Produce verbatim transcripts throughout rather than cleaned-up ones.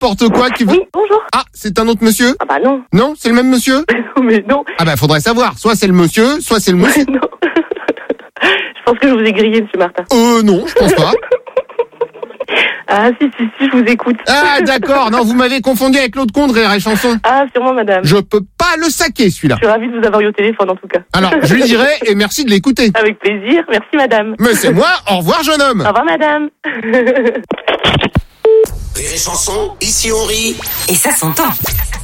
n'importe quoi qui vous... Oui, bonjour. Ah, c'est un autre monsieur? Ah bah non. Non, c'est le même monsieur? Non, mais non. Ah bah, faudrait savoir. Soit c'est le monsieur, soit c'est le monsieur. Non. Je pense que je vous ai grillé, monsieur Martin. Euh, non, je pense pas. Ah, si, si, si, je vous écoute. Ah, d'accord. Non, vous m'avez confondu avec l'autre con de Rire et Chanson. Ah, sûrement, madame. Je peux pas le saquer, celui-là. Je suis ravie de vous avoir eu au téléphone, en tout cas. Alors, je lui dirai, et merci de l'écouter. Avec plaisir. Merci, madame. Mais c'est moi. Au revoir, jeune homme. Au revoir, madame. Rire et Chanson, ici on rit. Et ça s'entend.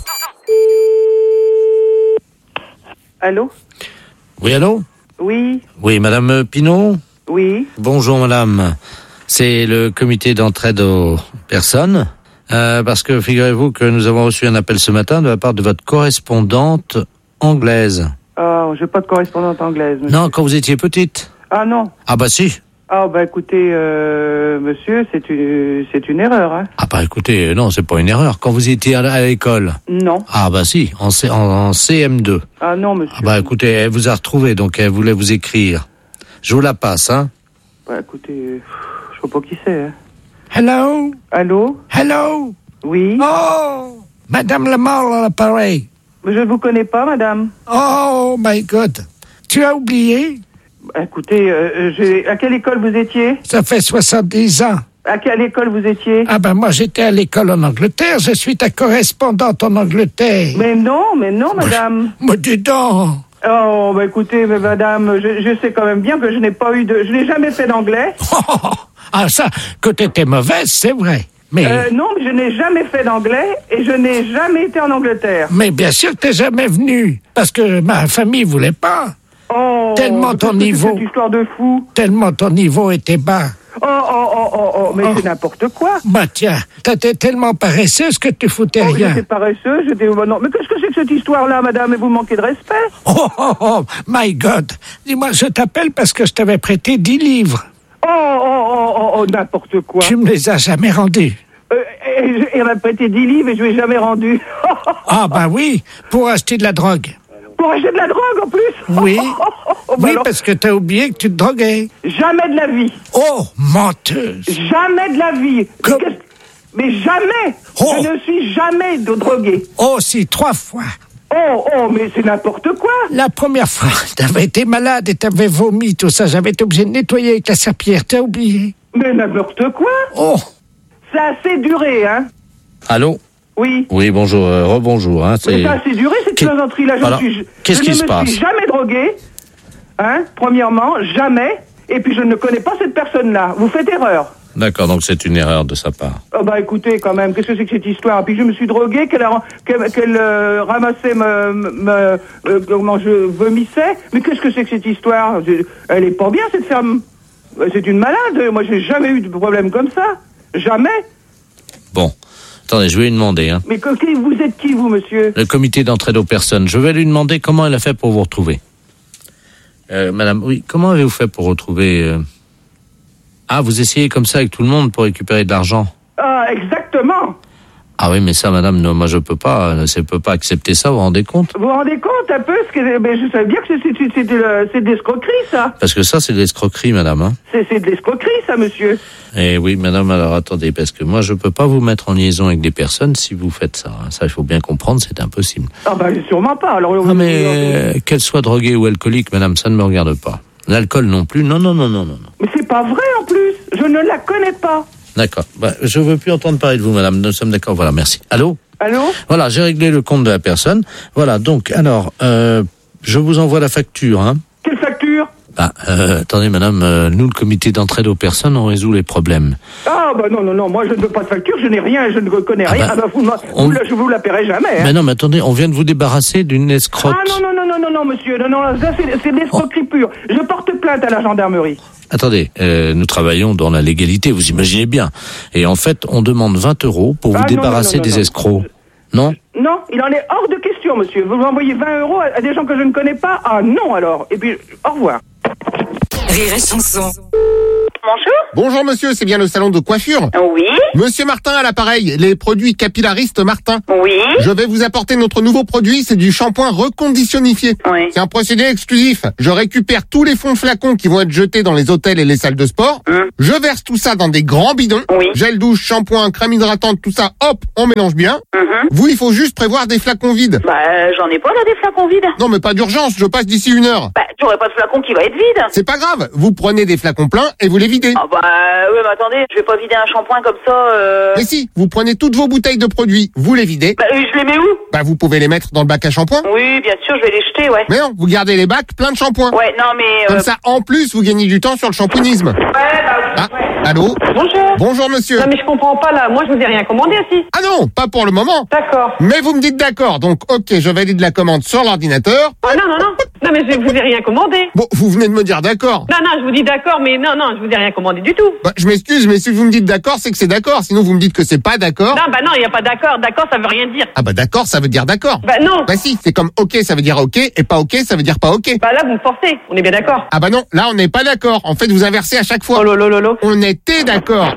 Allô? Oui, allô? Oui, Oui, madame Pinot? oui. Bonjour, madame. C'est le comité d'entraide aux personnes. Euh, parce que figurez-vous que nous avons reçu un appel ce matin de la part de votre correspondante anglaise. Oh, j'ai pas de correspondante anglaise, monsieur. Non, quand vous étiez petite. Ah non. Ah bah si. Ah bah écoutez, euh, monsieur, c'est une, c'est une erreur, hein. Ah bah écoutez, non, c'est pas une erreur. Quand vous étiez à, à l'école. Non. Ah bah si, en, C, en, en C M deux. Ah non, monsieur. Ah bah écoutez, elle vous a retrouvé, donc elle voulait vous écrire. Je vous la passe, hein. Bah écoutez, euh, je sais pas qui c'est, hein. Hello? Allô? Hello? Oui. Oh! Madame Lamar à l'appareil. Mais je vous connais pas, madame. Oh my God. Tu as oublié? Bah, écoutez, euh, j'ai... à quelle école vous étiez? Ça fait soixante-dix ans. À quelle école vous étiez? Ah ben moi j'étais à l'école en Angleterre, je suis ta correspondante en Angleterre. Mais non, mais non, madame. Mais dis donc. Oh, bah écoutez, mais madame, je, je sais quand même bien que je n'ai pas eu de... Je n'ai jamais fait d'anglais. Ah ça, que t'étais mauvaise, c'est vrai. Mais, Euh, non, mais je n'ai jamais fait d'anglais et je n'ai jamais été en Angleterre. mais bien sûr que t'es jamais venu, parce que ma famille voulait pas. Oh, Tellement ton qu'est-ce que c'est niveau. Cette histoire de fou. Tellement ton niveau était bas. Oh, oh, oh, oh, oh, mais Oh. c'est n'importe quoi. Bah tiens, t'étais tellement paresseuse que tu foutais Oh, rien. j'étais paresseuse, j'étais... oh, non, mais qu'est-ce que c'est que cette histoire-là, madame? Et vous manquez de respect. Oh, oh, oh, my God. Dis-moi, je t'appelle parce que je t'avais prêté dix livres. Oh, oh, oh, oh, oh, n'importe quoi. Tu me les as jamais rendus. Euh, et, et, elle m'a prêté dix livres et je ne lui ai jamais rendu. Ah bah oui, pour acheter de la drogue. Pour acheter de la drogue, en plus. Oui. Oh, oh, oh, bah Oui, alors, parce que t'as oublié que tu te droguais. jamais de la vie. Oh, menteuse. Jamais de la vie. Comme- Mais, qu'est-ce- mais jamais. Oh. Je ne suis jamais de drogué. Oh, si, trois fois. Oh, oh, mais c'est n'importe quoi. La première fois, t'avais été malade et t'avais vomi, tout ça. J'avais été obligé de nettoyer avec la serpillière. T'as oublié. Mais n'importe quoi. Oh, Ça a assez duré, hein. Allô? Oui. Oui, bonjour, euh, rebonjour, hein. Mais C'est... ça a assez duré, cette Qu'est- plaisanterie-là. Je Alors, ne suis, qu'est-ce je qui ne se me passe? suis jamais drogué, hein, premièrement, jamais. Et puis je ne connais pas cette personne-là. Vous faites erreur. D'accord, donc c'est une erreur de sa part. Oh bah écoutez, quand même, qu'est-ce que c'est que cette histoire? Puis je me suis drogué, qu'elle, a, qu'elle, qu'elle euh, ramassait me, me, euh, comment je vomissais. Mais qu'est-ce que c'est que cette histoire? Je- Elle est pas bien, cette femme. C'est une malade. Moi, j'ai jamais eu de problème comme ça. Jamais. Bon, attendez, je vais lui demander, hein. Mais que- qui- vous êtes qui, vous, monsieur? Le comité d'entraide aux personnes. Je vais lui demander comment elle a fait pour vous retrouver. Euh, madame, oui, comment avez-vous fait pour retrouver... euh, Ah, vous essayez comme ça avec tout le monde pour récupérer de l'argent? Ah, exactement. Ah oui, mais ça, madame, non, moi je peux pas, euh, je peux pas accepter ça, vous vous rendez compte? Vous vous rendez compte un peu ce que... Mais je savais bien que c'est, c'est, c'est, de, c'est de l'escroquerie, ça. Parce que ça, c'est de l'escroquerie, madame, hein. C'est, c'est de l'escroquerie, ça, monsieur. Eh oui, madame, alors attendez, parce que moi je peux pas vous mettre en liaison avec des personnes si vous faites ça. hein. Ça, il faut bien comprendre, c'est impossible. Ah bah sûrement pas. Alors, Ah mais euh, qu'elle soit droguée ou alcoolique, madame, ça ne me regarde pas. L'alcool non plus, non, non, non, non, non. non. Mais c'est pas vrai, en plus. Je ne la connais pas. D'accord, bah, je veux plus entendre parler de vous, madame, nous sommes d'accord, voilà, merci. Allô? Allô? Voilà, j'ai réglé le compte de la personne. Voilà, donc, alors, euh, je vous envoie la facture, hein. Quelle facture? Bah, euh, attendez, madame, euh, nous, le comité d'entraide aux personnes, on résout les problèmes. Ah bah non, non, non, moi je ne veux pas de facture, je n'ai rien, je ne connais Ah rien. bah, Ah bah, vous, m'a- on- vous, la- je vous la paierai jamais. Hein. Mais non, mais attendez, on vient de vous débarrasser d'une escroque. Ah non, non, non, non, non, non, monsieur, non, non, ça c'est, c'est de l'escroquerie pure. Je porte plainte à la gendarmerie. Attendez, euh, nous travaillons dans la légalité, vous imaginez bien. Et en fait, on demande vingt euros pour vous Ah, non, débarrasser non, non, non, des non. escrocs. Non? Non, il en est hors de question, monsieur. Vous envoyez vingt euros à, à des gens que je ne connais pas? Ah non, alors. Et puis, au revoir. Rire et Chanson. Bonjour. Bonjour monsieur, c'est bien le salon de coiffure? Oui. Monsieur Martin à l'appareil, les produits capillaristes Martin. Oui. Je vais vous apporter notre nouveau produit, c'est du shampoing reconditionnifié. Oui. C'est un procédé exclusif. Je récupère tous les fonds de flacons qui vont être jetés dans les hôtels et les salles de sport. Hum. Je verse tout ça dans des grands bidons. Oui. Gel douche, shampoing, crème hydratante, tout ça, hop, on mélange bien. Mhm. Vous, il faut juste prévoir des flacons vides. Bah, euh, j'en ai pas là des flacons vides. Non mais pas d'urgence, je passe d'ici une heure. Bah, j'aurais pas de flacon qui va être vide. C'est pas grave, vous prenez des flacons pleins et vous les videz. Ah bah, ouais, mais attendez, je vais pas vider un shampoing comme ça, euh... Mais si, vous prenez toutes vos bouteilles de produits, vous les videz. Bah, euh, je les mets où? Bah vous pouvez les mettre dans le bac à shampoing. Oui, bien sûr, je vais les jeter, ouais. Mais non, vous gardez les bacs pleins de shampoing. Ouais, non, mais... Euh... Comme ça, en plus, vous gagnez du temps sur le shampooinisme. Ouais, bah oui. Ah, Ouais. allô? Bonjour. Bonjour monsieur. Non mais je comprends pas là, moi je vous ai rien commandé aussi. Ah non, pas pour le moment. D'accord. Mais vous me dites d'accord, donc ok, je valide la commande sur l'ordinateur. Ah non, non, non. Non mais je vous ai rien commandé. Bon, vous venez de me dire d'accord. Non, non, je vous dis d'accord, mais non, non, je vous ai rien commandé du tout. Bah, je m'excuse, mais si vous me dites d'accord, c'est que c'est d'accord. Sinon, vous me dites que c'est pas d'accord. Non, bah non, il n'y a pas d'accord. D'accord, ça veut rien dire. Ah bah d'accord, ça veut dire d'accord. Bah non. Bah si, c'est comme ok, ça veut dire ok, et pas ok, ça veut dire pas ok. Bah là, vous me forcez. On est bien d'accord. Ah bah non, là on n'est pas d'accord. En fait, vous inversez à chaque fois. Oh lolo lolo. On était d'accord.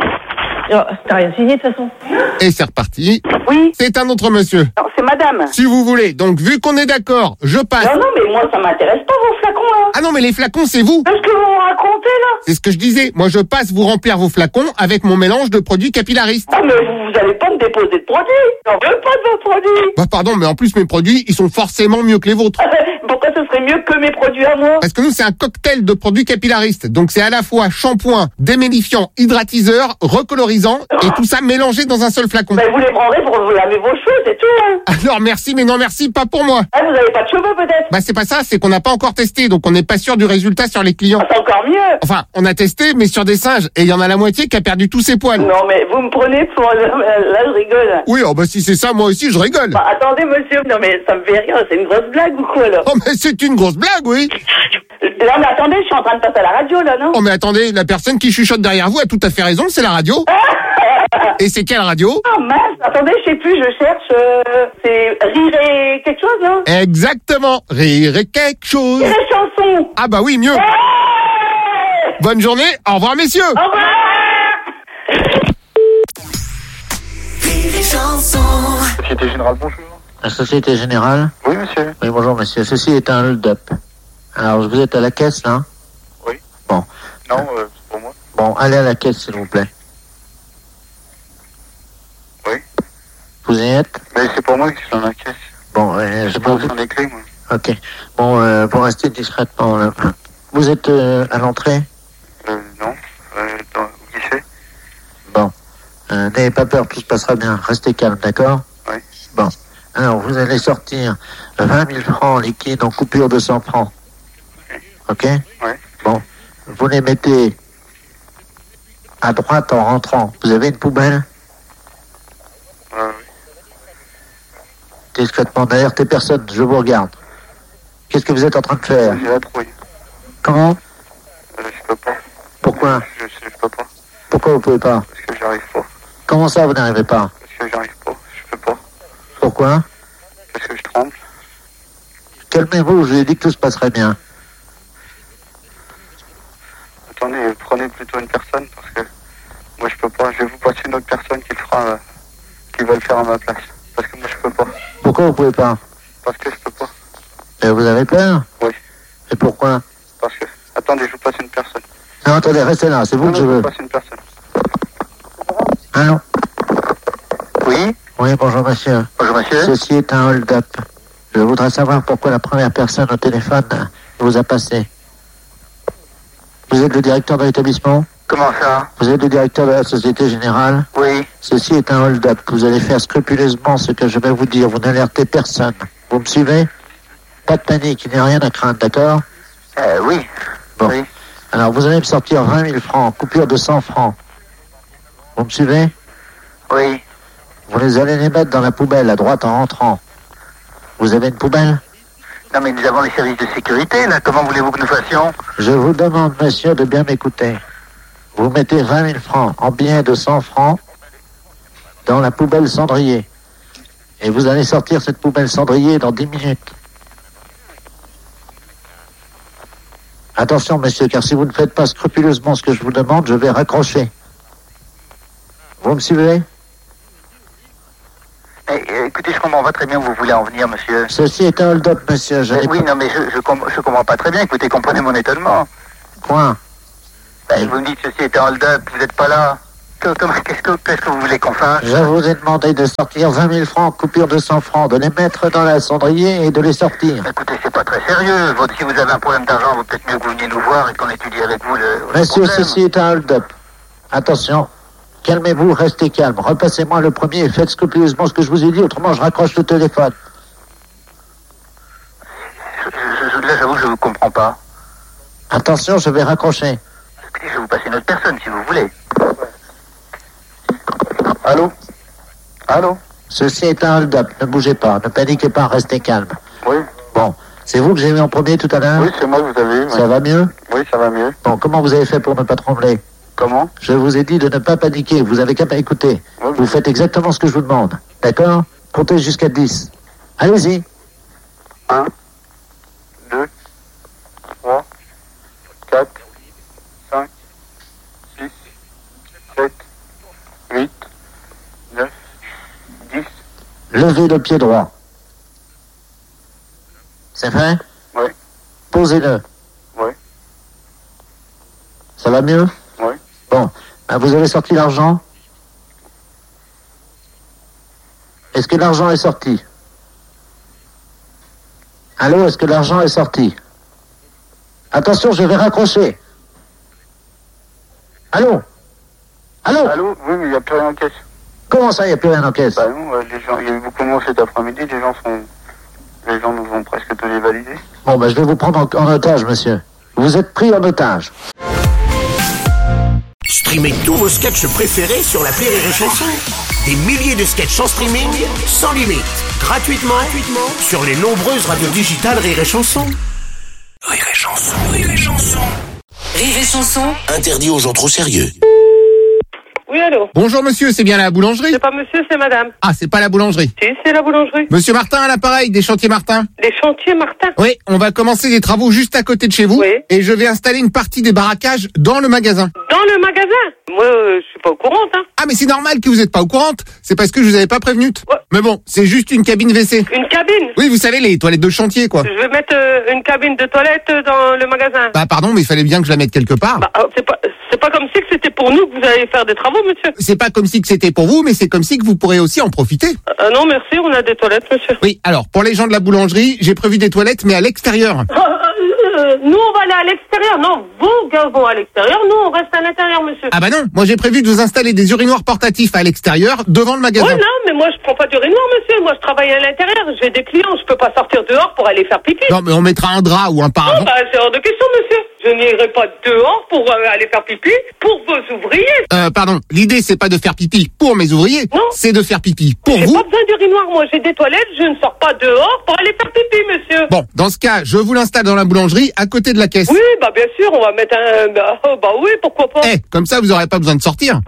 Oh, t'as rien signé de toute façon. Et c'est reparti. Oui. C'est un autre monsieur. Non, c'est madame. Si vous voulez. Donc vu qu'on est d'accord, je passe. Non, non, mais moi, ça m'intéresse pas, vos flacons, là. Ah non, mais les flacons, c'est vous. Qu'est-ce que vous me racontez, là? C'est ce que je disais. Moi, je passe vous remplir vos flacons avec mon mélange de produits capillaristes. Ah, mais vous, vous allez pas me déposer de produits. J'en veux pas de vos produits. Bah pardon, mais en plus, mes produits, ils sont forcément mieux que les vôtres. Pourquoi ce serait mieux que mes produits à moi? Parce que nous, c'est un cocktail de produits capillaristes. Donc, c'est à la fois shampoing, démélifiant, hydratiseur, recolorisant, et tout ça mélangé dans un seul flacon. Ben, vous les prendrez pour vous laver vos cheveux, c'est tout, hein. Alors, merci, mais non merci, pas pour moi. Ah, vous avez pas de cheveux, peut-être? Bah, c'est pas ça, c'est qu'on n'a pas encore testé, donc on n'est pas sûr du résultat sur les clients. C'est encore mieux. Enfin, on a testé, mais sur des singes, et il y en a la moitié qui a perdu tous ses poils. Non, mais vous me prenez pour... Là, je rigole. Oui, oh bah si c'est ça, moi aussi, je rigole. Bah, attendez, monsieur. Non, mais ça me fait rire. C'est une grosse blague ou quoi, là? Oh, mais c'est une grosse blague, oui. Non, mais attendez, je suis en train de passer à la radio, là, non? Oh, mais attendez, la personne qui chuchote derrière vous a tout à fait raison, c'est la radio. Et c'est quelle radio? Oh, mince. Attendez, je sais plus, je cherche... Euh, c'est Rire et quelque chose, non? Exactement. Rire et quelque chose. Rire et chanson. Ah bah oui, mieux. Bonne journée, au revoir messieurs. Au revoir. Rire et Chanson. Société Générale, bonjour. La Société Générale? Oui, monsieur. Oui, bonjour monsieur. Ceci est un hold-up. Alors, vous êtes à la caisse, là? Oui. Bon. Non, euh, c'est pour moi. Bon, allez à la caisse, s'il vous plaît. Oui. Vous y êtes? Mais c'est pour moi que je suis dans la caisse. Bon, euh, Je je pense peux... sur les clés, moi. Ok. Bon, euh, pour rester discrètement, là. Vous êtes euh, à l'entrée? Euh, non. Euh, dans le guichet. Bon. Euh, n'ayez pas peur, tout se passera bien. Restez calme, d'accord? Oui. Bon. Alors, vous allez sortir vingt mille francs liquides en coupure de cent francs. Ok? Oui. Bon. Vous les mettez à droite en rentrant. Vous avez une poubelle? Euh, oui. Discrètement, derrière tes personnes, je vous regarde. Qu'est-ce que vous êtes en train de faire? J'ai la trouille. Comment? Euh, je peux pas. Pourquoi? Je, je, je peux pas. Pourquoi vous pouvez pas? Parce que j'arrive pas. Comment ça, vous n'arrivez pas? Parce que j'arrive pas. Je peux pas. Pourquoi? Parce que je tremble. Calmez-vous, je vous ai dit que tout se passerait bien. Attendez, prenez plutôt une personne parce que moi je peux pas. Je vais vous passer une autre personne qui le fera, euh, qui va le faire à ma place. Parce que moi je peux pas. Pourquoi vous pouvez pas? Parce que je peux pas. Et vous avez peur? Oui. Et pourquoi? Parce que. Attendez, je vous passe une personne. Non, attendez, restez là, c'est vous Non, que non, je je veux. vous passe une personne. Allô? Oui. Oui, bonjour monsieur. Bonjour monsieur. Ceci est un hold-up. Je voudrais savoir pourquoi la première personne au téléphone vous a passé. Vous êtes le directeur de l'établissement? Comment ça? Vous êtes le directeur de la Société Générale? Oui. Ceci est un hold-up. Vous allez faire scrupuleusement ce que je vais vous dire. Vous n'alertez personne. Vous me suivez? Pas de panique, il n'y a rien à craindre, d'accord? Euh, oui. Bon. Oui. Alors, vous allez me sortir vingt mille francs, coupure de cent francs. Vous me suivez? Oui. Vous les allez les mettre dans la poubelle à droite en rentrant. Vous avez une poubelle? Non mais nous avons les services de sécurité là, comment voulez-vous que nous fassions? Je vous demande, monsieur, de bien m'écouter. Vous mettez vingt mille francs en billets de cent francs dans la poubelle cendrier. Et vous allez sortir cette poubelle cendrier dans dix minutes. Attention, monsieur, car si vous ne faites pas scrupuleusement ce que je vous demande, je vais raccrocher. Vous me suivez? Eh, eh, écoutez, je comprends pas très bien où vous voulez en venir, monsieur. Ceci est un hold-up, monsieur. Je Eh, n'ai oui, pas... non, mais je, je, com- je comprends pas très bien. Écoutez, comprenez mon étonnement. Point. Ben, vous me dites ceci est un hold-up, vous n'êtes pas là. Que- comment- Qu'est-ce que, qu'est-ce que vous voulez qu'on fasse? Je vous ai demandé de sortir vingt mille francs, coupure de cent francs, de les mettre dans la cendrier et de les sortir. Écoutez, c'est pas très sérieux. Votre- si vous avez un problème d'argent, vaut peut-être mieux que vous veniez nous voir et qu'on étudie avec vous le, le Monsieur, problème. ceci est un hold-up. Attention. Calmez-vous, restez calme. Repassez-moi le premier et faites scrupuleusement ce que je vous ai dit, autrement je raccroche le téléphone. Je, je, je- là, j'avoue que je vous comprends pas. Attention, je vais raccrocher. Écoutez, je vais vous passer une autre personne, si vous voulez. Allô? Allô? Ceci est un hold-up. Ne bougez pas, ne paniquez pas, restez calme. Oui. Bon, c'est vous que j'ai eu en premier tout à l'heure? Oui, c'est moi que vous avez eu. Ça oui. va mieux? Oui, ça va mieux. Bon, comment vous avez fait pour ne pas trembler? Comment? Je vous ai dit de ne pas paniquer, vous avez qu'à m'écouter. Oui, Vous faites exactement ce que je vous demande. D'accord? Comptez jusqu'à dix. Allez-y. un, deux, trois, quatre, cinq, six, sept, huit, neuf, dix. Levez le pied droit. C'est fait? Oui. Posez-le. Oui. Ça va mieux? Oui. Bon, ben, vous avez sorti l'argent? Est-ce que l'argent est sorti? Allô, est-ce que l'argent est sorti? Attention, je vais raccrocher. Allô? Allô? Allô? Oui, mais il n'y a plus rien en caisse. Comment ça, il n'y a plus rien en caisse? Bah non, euh, les gens, il y a eu beaucoup de monde cet après-midi, les gens sont... Les gens nous ont presque tous les validés. Bon, ben, je vais vous prendre en, en otage, monsieur. Vous êtes pris en otage. Streamez tous vos sketchs préférés sur l'appli Rire et Chanson. Des milliers de sketchs en streaming, sans limite, gratuitement, gratuitement sur les nombreuses radios digitales Rire et Chanson. Rire et Chanson, Rire et Chanson. Rire et Chanson. Interdit aux gens trop sérieux. Oui, allô? Bonjour monsieur, c'est bien la boulangerie? C'est pas monsieur, c'est madame. Ah, c'est pas la boulangerie. Si, c'est la boulangerie. Monsieur Martin à l'appareil, des chantiers Martin. Les chantiers Martin. Oui, on va commencer des travaux juste à côté de chez vous. Oui. Et je vais installer une partie des barracages dans le magasin. Dans le magasin? Moi, euh, je suis pas au courant, hein. Ah, mais c'est normal que vous n'êtes pas au courant. C'est parce que je vous avais pas prévenu. Ouais. Mais bon, c'est juste une cabine W C. Une cabine? Oui, vous savez, les toilettes de chantier, quoi. Je vais mettre euh, une cabine de toilette dans le magasin. Bah, pardon, mais il fallait bien que je la mette quelque part. Bah, euh, c'est pas, c'est pas comme si que c'était pour nous que vous allez faire des travaux, monsieur. C'est pas comme si que c'était pour vous, mais c'est comme si que vous pourrez aussi en profiter. Euh, non, merci, on a des toilettes, monsieur. Oui, alors, pour les gens de la boulangerie, j'ai prévu des toilettes, mais à l'extérieur. Euh, euh, nous, on va aller à l'extérieur. Non, vous, gars, vont à l'extérieur. Nous, on reste à l'intérieur, monsieur. Ah bah non, moi j'ai prévu de vous installer des urinoirs portatifs à l'extérieur, devant le magasin. Ouais, non, mais moi, je prends pas d'urinoir, monsieur. Moi, je travaille à l'intérieur. J'ai des clients. Je peux pas sortir dehors pour aller faire pipi. Non, mais on mettra un drap ou un Non, paravent. bah, c'est hors de question, monsieur. Je n'irai pas dehors pour euh, aller faire pipi pour vos ouvriers. Euh, pardon, l'idée c'est pas de faire pipi pour mes ouvriers, Non. c'est de faire pipi pour J'ai vous. pas besoin d'urinoir. Moi, j'ai des toilettes. Je ne sors pas dehors pour aller faire pipi, monsieur. Bon, dans ce cas, je vous l'installe dans la boulangerie, à côté de la caisse. Oui, bah, bien sûr, on va mettre un... Bah, oh, bah oui, pourquoi pas. Eh, comme ça vous aurez pas besoin de sortir.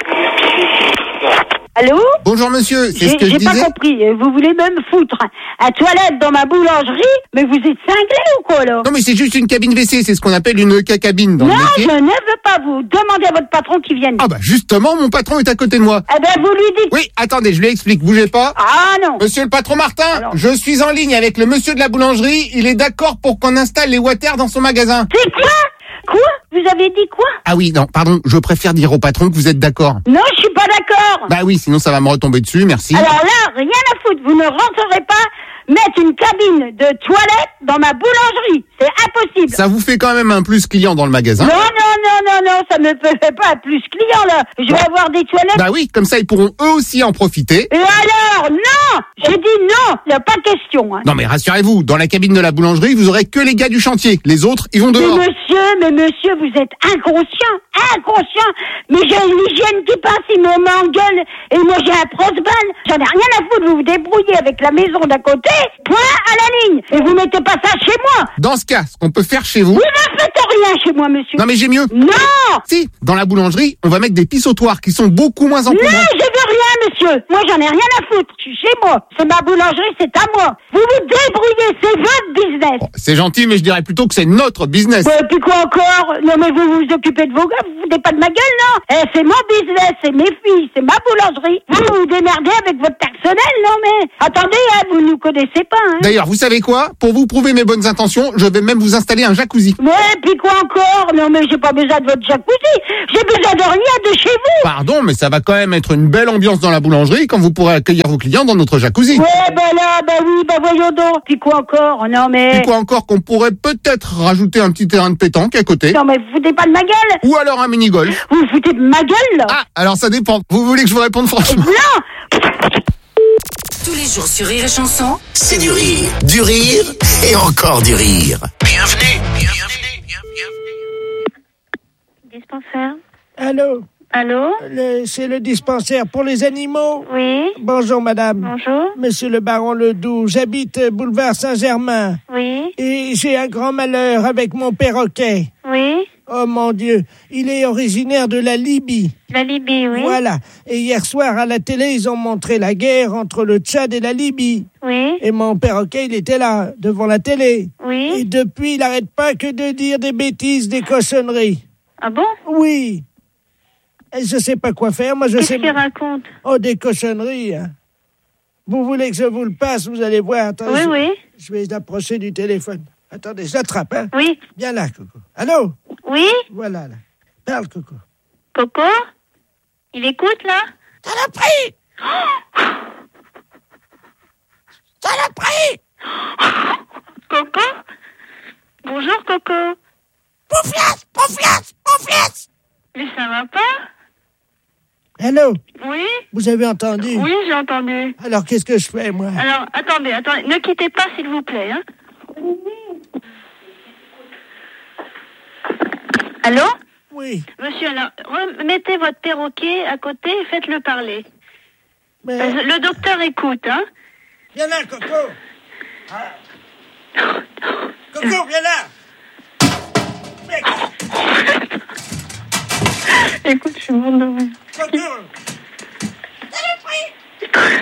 Allô? Bonjour monsieur, c'est ce J'ai que je j'ai pas disais. compris. Vous voulez même foutre un toilette dans ma boulangerie? Mais vous êtes cinglé ou quoi, là? Non mais c'est juste une cabine W C, c'est ce qu'on appelle une cacabine dans Non, le je métier. ne veux pas vous. Demandez à votre patron qui vienne. Ah bah justement, mon patron est à côté de moi. Eh ben, vous lui dites... Oui, attendez, je lui explique, bougez pas. Ah non. Monsieur le patron Martin, Alors. je suis en ligne avec le monsieur de la boulangerie, il est d'accord pour qu'on installe les water dans son magasin. C'est quoi? Quoi? Vous avez dit quoi? Ah oui, non, pardon, je préfère dire au patron que vous êtes d'accord. Non, je suis pas d'accord. Bah oui, sinon ça va me retomber dessus, merci. Alors là, rien à foutre. Vous ne rentrerez pas mettre une cabine de toilette dans ma boulangerie. C'est impossible. Ça vous fait quand même un plus client dans le magasin. Non, non, non, non, non, ça me fait pas un plus client, là. Je vais avoir des toilettes. Bah oui, comme ça ils pourront eux aussi en profiter. Et alors? Non! J'ai dit non! Il n'y a pas de question, hein. Non mais rassurez-vous, dans la cabine de la boulangerie, vous aurez que les gars du chantier. Les autres, ils vont Mais dehors. monsieur, mais monsieur, vous êtes inconscient, inconscient. Mais j'ai l'hygiène qui passe, il me m'engueule, et moi j'ai un prosbal. J'en ai rien à foutre, vous vous débrouillez avec la maison d'à côté, point à la ligne. Et vous mettez pas ça chez moi. Dans ce cas, ce qu'on peut faire chez vous... Vous ne faites rien chez moi, monsieur. Non mais j'ai mieux. Non! Si, dans la boulangerie, on va mettre des pissotoires qui sont beaucoup moins Non, encombrants. je veux rien, monsieur. monsieur. Moi, j'en ai rien à foutre. Je suis chez moi. C'est ma boulangerie, c'est à moi. Vous vous débrouillez, c'est votre business. Bon, c'est gentil, mais je dirais plutôt que c'est notre business. Ouais, puis quoi encore? Non, mais vous vous occupez de vos gars, vous vous foutez pas de ma gueule, non? Eh, c'est mon business, c'est mes filles, c'est ma boulangerie. Vous vous démerdez avec votre personnel, non, mais... Attendez, hein, vous nous connaissez pas, hein. D'ailleurs, vous savez quoi? Pour vous prouver mes bonnes intentions, je vais même vous installer un jacuzzi. Ouais, puis quoi encore? Non, mais j'ai pas besoin de votre jacuzzi. J'ai besoin de rien de chez vous. Pardon, mais ça va quand même être une belle ambiance dans la boulangerie quand vous pourrez accueillir vos clients dans notre jacuzzi. Ouais, ben là, ben oui, ben voyons donc. Puis quoi encore? Non, mais... Puis quoi encore qu'on pourrait peut-être rajouter un petit terrain de pétanque à côté. Non, mais vous foutez pas de ma gueule. Ou alors un mini-golf. Vous vous foutez de ma gueule, là. Ah, alors ça dépend. Vous voulez que je vous réponde franchement? Non. Tous les jours sur Rire et Chanson, C'est du rire, du rire et encore du rire. Bienvenue, bienvenue, bienvenue. Dispensaire. Allô? Allô? Le- C'est le dispensaire pour les animaux? Oui. Bonjour, madame. Bonjour. Monsieur le baron Ledoux, j'habite euh, boulevard Saint-Germain. Oui. Et j'ai un grand malheur avec mon perroquet. Oui. Oh mon Dieu, il est originaire de la Libye. La Libye, oui. Voilà. Et hier soir, à la télé, ils ont montré la guerre entre le Tchad et la Libye. Oui. Et mon perroquet, il était là, devant la télé. Oui. Et depuis, il n'arrête pas que de dire des bêtises, des cochonneries. Ah bon? Oui. Et je sais pas quoi faire, moi je Qu'est-ce sais... qu'il raconte? Oh, des cochonneries, hein. Vous voulez que je vous le passe, vous allez voir. Attendez, Oui, je... oui. Je vais l'approcher du téléphone. Attendez, je l'attrape, hein. Oui. Viens là, Coco. Allô? Oui. Voilà, là. Parle, Coco. Coco? Il écoute, là? Ça l'a pris! Ça l'a pris! Coco? Bonjour, Coco. Pouflasse! Pouflasse! Pouflasse! Mais ça va pas? Allô? Oui. Vous avez entendu? Oui, j'ai entendu. Alors, qu'est-ce que je fais, moi? Alors, attendez, attendez. Ne quittez pas, s'il vous plaît, hein. Allô? Oui. Monsieur, alors, remettez votre perroquet à côté et faites-le parler. Mais... Euh, Le docteur écoute, hein. Viens là, Coco! Ah. Coco, viens là! Mec. Écoute, je suis morte de rire. Coco! Ça l'a pris!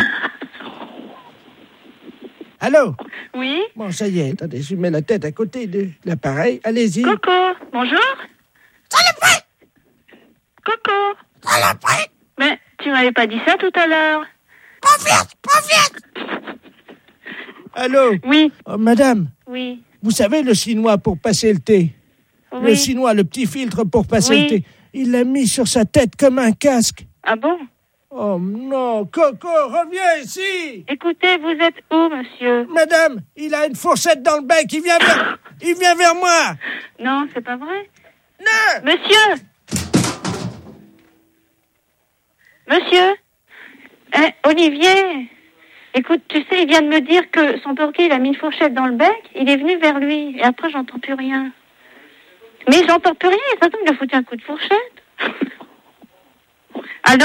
Allô? Oui? Bon, ça y est, attendez, je mets la tête à côté de l'appareil. Allez-y. Coco, bonjour? Ça l'a pris! Coco? Ça l'a pris! Mais tu m'avais pas dit ça tout à l'heure. Pas vite! Pas vite! Allô? Oui. Oh, madame, Oui. vous savez le chinois pour passer le thé? Oui. Le chinois, le petit filtre pour passer Oui. le thé. Il l'a mis sur sa tête comme un casque. Ah bon? Oh non, Coco, reviens ici! Écoutez, vous êtes où, monsieur? Madame, il a une fourchette dans le bec, il vient vers, il vient vers moi! Non, c'est pas vrai. Non! Monsieur! Monsieur? Eh, Olivier! Écoute, tu sais, il vient de me dire que son perroquet, il a mis une fourchette dans le bec, il est venu vers lui, et après, j'entends plus rien. Mais j'entends plus rien, et ça tombe, il a foutu un coup de fourchette. Allô?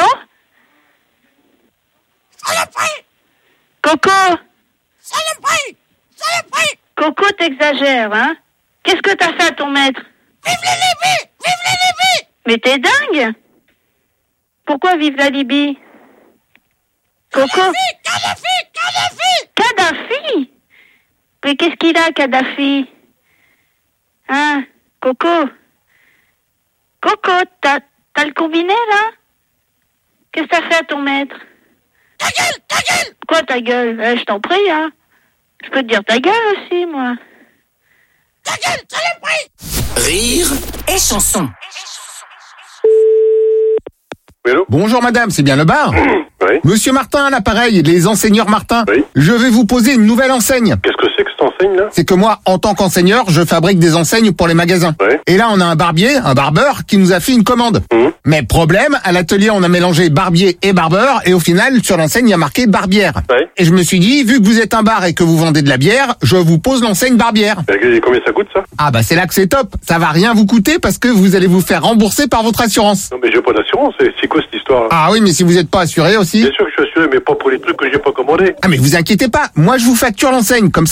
Ça l'a pris! Coco! Ça l'a pris! Ça l'a pris! Coco, t'exagères, hein? Qu'est-ce que t'as fait à ton maître? Vive la Libye! Vive la Libye! Mais t'es dingue! Pourquoi vive la Libye? Coco? Kadhafi! Kadhafi! Kadhafi? Mais qu'est-ce qu'il a, Kadhafi? Hein? Coco? Coco, t'as, t'as le combiné, là? Qu'est-ce que t'as fait à ton maître? Ta gueule! Ta gueule! Quoi, ta gueule? Eh, je t'en prie, hein? Je peux te dire ta gueule aussi, moi. Ta gueule! Ça l'a pris! Rire et Chanson. Hello. Bonjour madame, c'est bien le bar? Oui. Monsieur Martin à l'appareil, les enseigneurs Martin. Oui. Je vais vous poser une nouvelle enseigne. Qu'est-ce que c'est que cette enseigne là? C'est que moi, en tant qu'enseigneur, je fabrique des enseignes pour les magasins. Oui. Et là, on a un barbier, un barbeur, qui nous a fait une commande. Mmh. Mais problème, à l'atelier, on a mélangé barbier et barbeur, et au final, sur l'enseigne, il y a marqué barbière. Oui. Et je me suis dit, vu que vous êtes un bar et que vous vendez de la bière, je vous pose l'enseigne barbière. Et combien ça coûte ça? Ah bah c'est là que c'est top. Ça va rien vous coûter parce que vous allez vous faire rembourser par votre assurance. Non mais j'ai pas d'assurance, c'est, c'est quoi cette histoire là? Ah oui, mais si vous n'êtes pas assuré aussi. Bien sûr que je suis assuré, mais pas pour les trucs que j'ai pas commandés. Ah mais vous inquiétez pas, moi je vous facture l'enseigne, comme ça vous avez